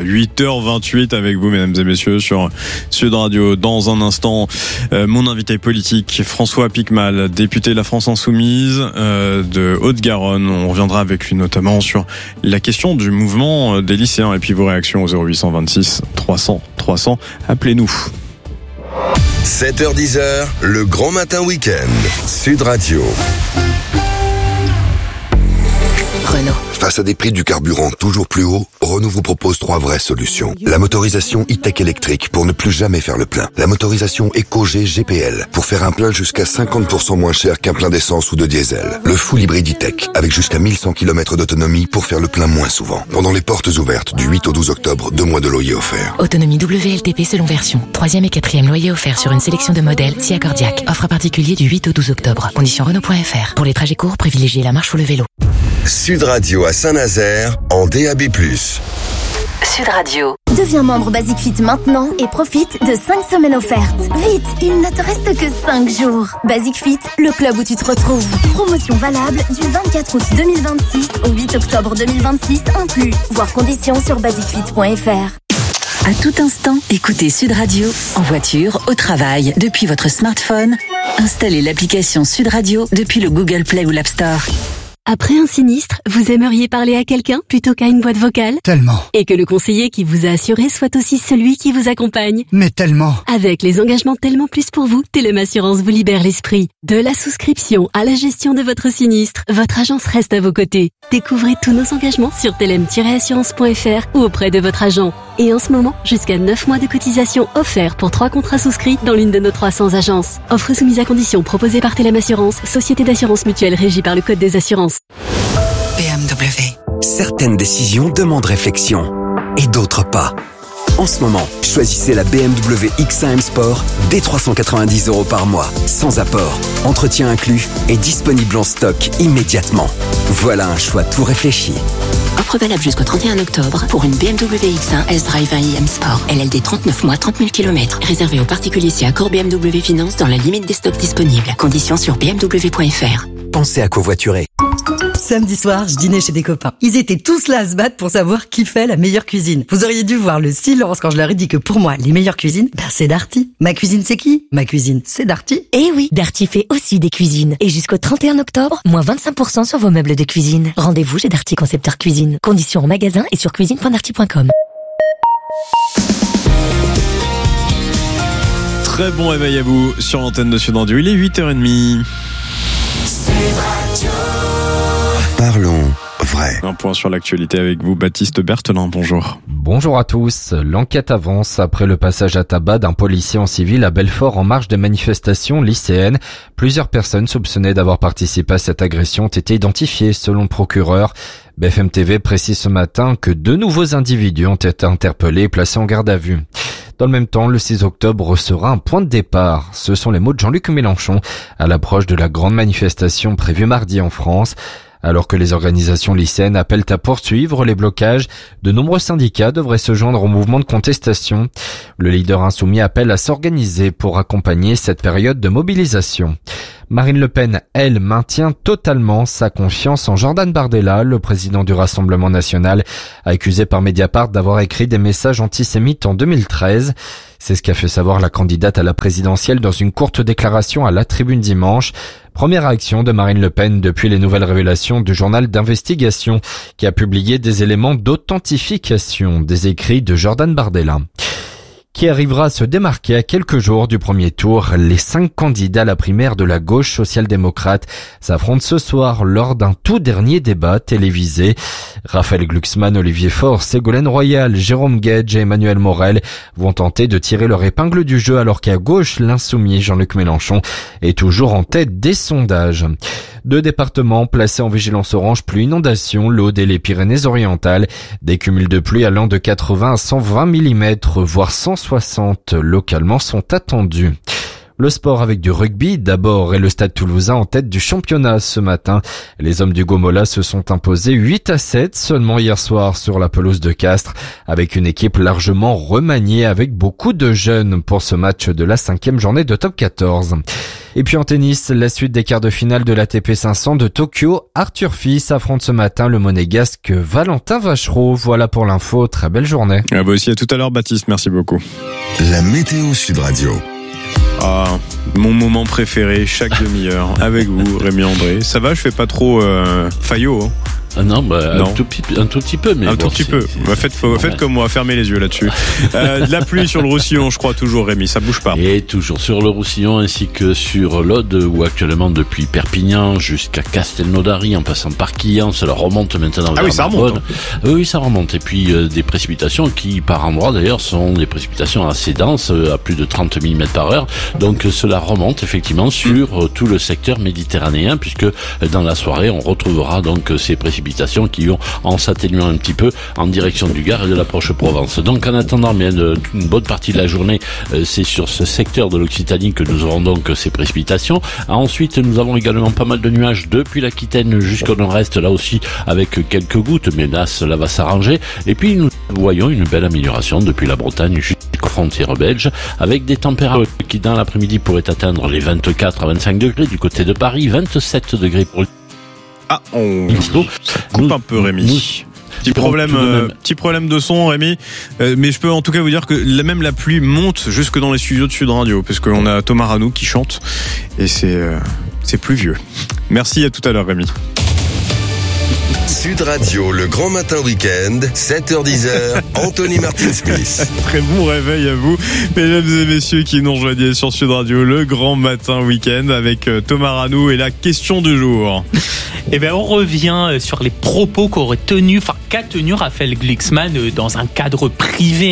8h28 avec vous, mesdames et messieurs, sur Sud Radio. Dans un instant, mon invité politique, François Piquemal, député de la France Insoumise de Haute-Garonne. On reviendra avec lui notamment sur la question du mouvement des lycéens et puis vos réactions au 0826 300 300. Appelez-nous. 7h10, le grand matin week-end. Sud Radio. Renault. Face à des prix du carburant toujours plus hauts, Renault vous propose 3 vraies solutions. La motorisation e-tech électrique pour ne plus jamais faire le plein. La motorisation EcoG GPL pour faire un plein jusqu'à 50% moins cher qu'un plein d'essence ou de diesel. Le full hybride e-tech avec jusqu'à 1100 km d'autonomie pour faire le plein moins souvent. Pendant les portes ouvertes du 8 au 12 octobre, 2 mois de loyer offert. Autonomie WLTP selon version. 3e et 4e loyer offert sur une sélection de modèles SIA Cordiac. Offre particulier du 8 au 12 octobre. Conditions Renault.fr. Pour les trajets courts, privilégiez la marche ou le vélo. Sud Radio à Saint-Nazaire en DAB+. Sud Radio. Deviens membre Basic Fit maintenant et profite de 5 semaines offertes. Vite, il ne te reste que 5 jours. Basic Fit, le club où tu te retrouves. Promotion valable du 24 août 2026 au 8 octobre 2026 inclus. Voir conditions sur basicfit.fr. À tout instant, écoutez Sud Radio, en voiture, au travail, depuis votre smartphone. Installez l'application Sud Radio depuis le Google Play ou l'App Store. Après un sinistre, vous aimeriez parler à quelqu'un plutôt qu'à une boîte vocale? Tellement. Et que le conseiller qui vous a assuré soit aussi celui qui vous accompagne? Mais tellement. Avec les engagements Tellement Plus pour vous, Telem Assurance vous libère l'esprit. De la souscription à la gestion de votre sinistre, votre agence reste à vos côtés. Découvrez tous nos engagements sur telem-assurance.fr ou auprès de votre agent. Et en ce moment, jusqu'à 9 mois de cotisation offerts pour 3 contrats souscrits dans l'une de nos 300 agences. Offre soumise à condition proposée par Telem Assurance, société d'assurance mutuelle régie par le Code des assurances. BMW. Certaines décisions demandent réflexion et d'autres pas. En ce moment, choisissez la BMW X1 M Sport dès 390 € par mois, sans apport, entretien inclus et disponible en stock immédiatement. Voilà un choix tout réfléchi. Offre valable jusqu'au 31 octobre pour une BMW X1 S-Drive 1 IM Sport. LLD 39 mois, 30 000 km. Réservé aux particuliers si accord BMW Finance dans la limite des stocks disponibles. Conditions sur bmw.fr. Pensez à covoiturer. Samedi soir, je dînais chez des copains. Ils étaient tous là à se battre pour savoir qui fait la meilleure cuisine. Vous auriez dû voir le silence quand je leur ai dit que pour moi, les meilleures cuisines, c'est Darty. Ma cuisine, c'est qui? Ma cuisine, c'est Darty. Eh oui, Darty fait aussi des cuisines. Et jusqu'au 31 octobre, moins 25% sur vos meubles de cuisine. Rendez-vous chez Darty Concepteur Cuisine. Conditions en magasin et sur cuisine.darty.com. Très bon réveil à vous sur l'antenne de Sud Radio. Il est 8h30. Parlons vrai. Un point sur l'actualité avec vous, Baptiste Berthelin. Bonjour. Bonjour à tous. L'enquête avance après le passage à tabac d'un policier en civil à Belfort en marge des manifestations lycéennes. Plusieurs personnes soupçonnées d'avoir participé à cette agression ont été identifiées selon le procureur. BFM TV précise ce matin que 2 nouveaux individus ont été interpellés et placés en garde à vue. Dans le même temps, le 6 octobre sera un point de départ. Ce sont les mots de Jean-Luc Mélenchon à l'approche de la grande manifestation prévue mardi en France. Alors que les organisations lycéennes appellent à poursuivre les blocages, de nombreux syndicats devraient se joindre au mouvement de contestation. Le leader insoumis appelle à s'organiser pour accompagner cette période de mobilisation. Marine Le Pen, elle, maintient totalement sa confiance en Jordan Bardella, le président du Rassemblement national, accusé par Mediapart d'avoir écrit des messages antisémites en 2013. C'est ce qu'a fait savoir la candidate à la présidentielle dans une courte déclaration à La Tribune dimanche. Première réaction de Marine Le Pen depuis les nouvelles révélations du journal d'investigation qui a publié des éléments d'authentification des écrits de Jordan Bardella. Qui arrivera à se démarquer à quelques jours du premier tour. Les 5 candidats à la primaire de la gauche social-démocrate s'affrontent ce soir lors d'un tout dernier débat télévisé. Raphaël Glucksmann, Olivier Faure, Ségolène Royal, Jérôme Guedj et Emmanuel Morel vont tenter de tirer leur épingle du jeu alors qu'à gauche, l'insoumis Jean-Luc Mélenchon est toujours en tête des sondages. 2 départements placés en vigilance orange pluie inondation, l'Aude et les Pyrénées-Orientales. Des cumuls de pluie allant de 80 à 120 mm, voire 160 localement sont attendus. Le sport avec du rugby d'abord et le Stade Toulousain en tête du championnat ce matin. Les hommes du Gomola se sont imposés 8-7 seulement hier soir sur la pelouse de Castres avec une équipe largement remaniée avec beaucoup de jeunes pour ce match de la 5e journée de top 14. Et puis en tennis, la suite des quarts de finale de l'ATP 500 de Tokyo. Arthur Fils affronte ce matin le monégasque Valentin Vachereau. Voilà pour l'info, très belle journée. Ah bah aussi à tout à l'heure Baptiste, merci beaucoup. La météo Sud Radio. Ah, mon moment préféré chaque demi-heure avec vous, Rémi André. Ça va, je fais pas trop faillot, hein. Ah non, bah, non. Un tout petit peu, mais un bon, tout petit peu. Bah, faites comme moi, fermez les yeux là-dessus. De la pluie sur le Roussillon, je crois toujours, Rémi, ça bouge pas. Et toujours sur le Roussillon ainsi que sur l'Aude, où actuellement depuis Perpignan jusqu'à Castelnaudary, en passant par Quillan, ça remonte maintenant vers ça remonte. Hein. Oui, ça remonte. Et puis des précipitations qui, par endroits d'ailleurs, sont des précipitations assez denses, à plus de 30 mm par heure. Donc cela remonte effectivement sur tout le secteur méditerranéen, puisque dans la soirée, on retrouvera donc ces précipitations qui vont en s'atténuant un petit peu en direction du Gard et de l'approche Provence. Donc en attendant, mais une bonne partie de la journée, c'est sur ce secteur de l'Occitanie que nous aurons donc ces précipitations. Ensuite, nous avons également pas mal de nuages depuis l'Aquitaine jusqu'au nord-est, là aussi avec quelques gouttes, mais là cela va s'arranger. Et puis nous voyons une belle amélioration depuis la Bretagne jusqu'aux frontières belges, avec des températures qui dans l'après-midi pourraient atteindre les 24 à 25 degrés du côté de Paris, 27 degrés pour Ah, ça coupe un peu, Rémi. Petit problème de son, Rémi. Mais je peux en tout cas vous dire que même la pluie monte jusque dans les studios de Sud Radio, parce qu'on a Thomas Ranou qui chante et c'est pluvieux. Merci, à tout à l'heure, Rémi. Sud Radio, le grand matin week-end, 7h-10h, Anthony Martin-Smith. Très bon réveil à vous, mesdames et messieurs qui nous rejoignent sur Sud Radio, le grand matin week-end avec Thomas Ranou et la question du jour. Eh bien, on revient sur les propos qu'a tenu Raphaël Glucksmann dans un cadre privé,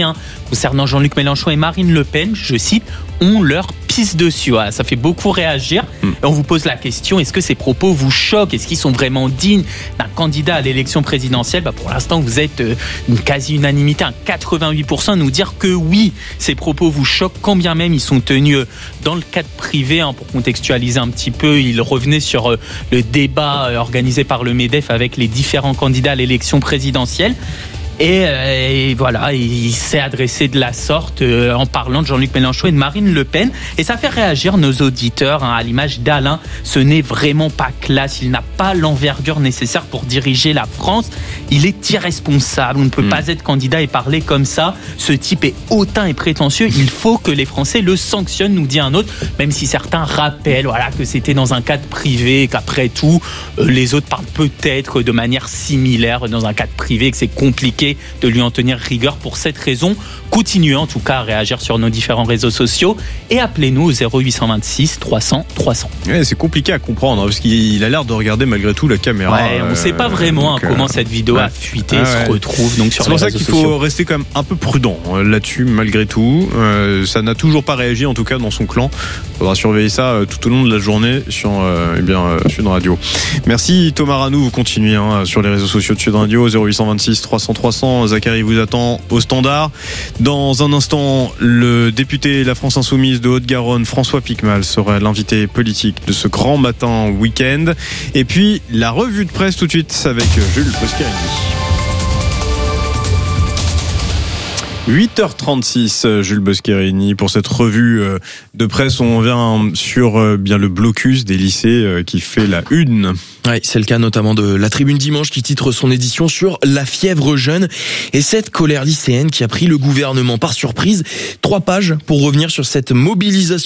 concernant Jean-Luc Mélenchon et Marine Le Pen, je cite, on leur pisse dessus. Voilà, ça fait beaucoup réagir. Et on vous pose la question, est-ce que ces propos vous choquent? Est-ce qu'ils sont vraiment dignes d'un candidat à l'élection présidentielle? Pour l'instant, vous êtes une quasi-unanimité, un 88% à nous dire que oui, ces propos vous choquent, quand bien même ils sont tenus dans le cadre privé. Pour contextualiser un petit peu, il revenait sur le débat organisé par le MEDEF avec les différents candidats à l'élection présidentielle. Et voilà, il s'est adressé de la sorte en parlant de Jean-Luc Mélenchon et de Marine Le Pen. Et ça fait réagir nos auditeurs, à l'image d'Alain. Ce n'est vraiment pas classe. Il n'a pas l'envergure nécessaire pour diriger la France. Il est irresponsable. On ne peut pas être candidat et parler comme ça. Ce type est hautain et prétentieux. Il faut que les Français le sanctionnent, nous dit un autre. Même si certains rappellent que c'était dans un cadre privé, qu'après tout, les autres parlent peut-être de manière similaire dans un cadre privé, que c'est compliqué de lui en tenir rigueur. Pour cette raison, continuez en tout cas à réagir sur nos différents réseaux sociaux et appelez-nous au 0826 300 300. Ouais, c'est compliqué à comprendre parce qu'il a l'air de regarder malgré tout la caméra. Ouais, on ne sait pas vraiment comment cette vidéo a fuité et se retrouve donc sur les réseaux sociaux. C'est pour ça qu'il faut rester quand même un peu prudent là-dessus malgré tout. Ça n'a toujours pas réagi en tout cas dans son clan. Il faudra surveiller ça tout au long de la journée sur Sud Radio. Merci Thomas Ranou, vous continuez sur les réseaux sociaux de Sud Radio 0826 300 300. Zachary vous attend au standard. Dans un instant, le député La France Insoumise de Haute-Garonne, François Piquemal, sera l'invité politique de ce grand matin week-end. Et puis, la revue de presse tout de suite avec Jules Boschiarini. 8h36, Jules Boschiarini, pour cette revue de presse. On vient sur bien le blocus des lycées qui fait la une. Ouais, c'est le cas notamment de la Tribune Dimanche qui titre son édition sur la fièvre jeune et cette colère lycéenne qui a pris le gouvernement par surprise. 3 pages pour revenir sur cette mobilisation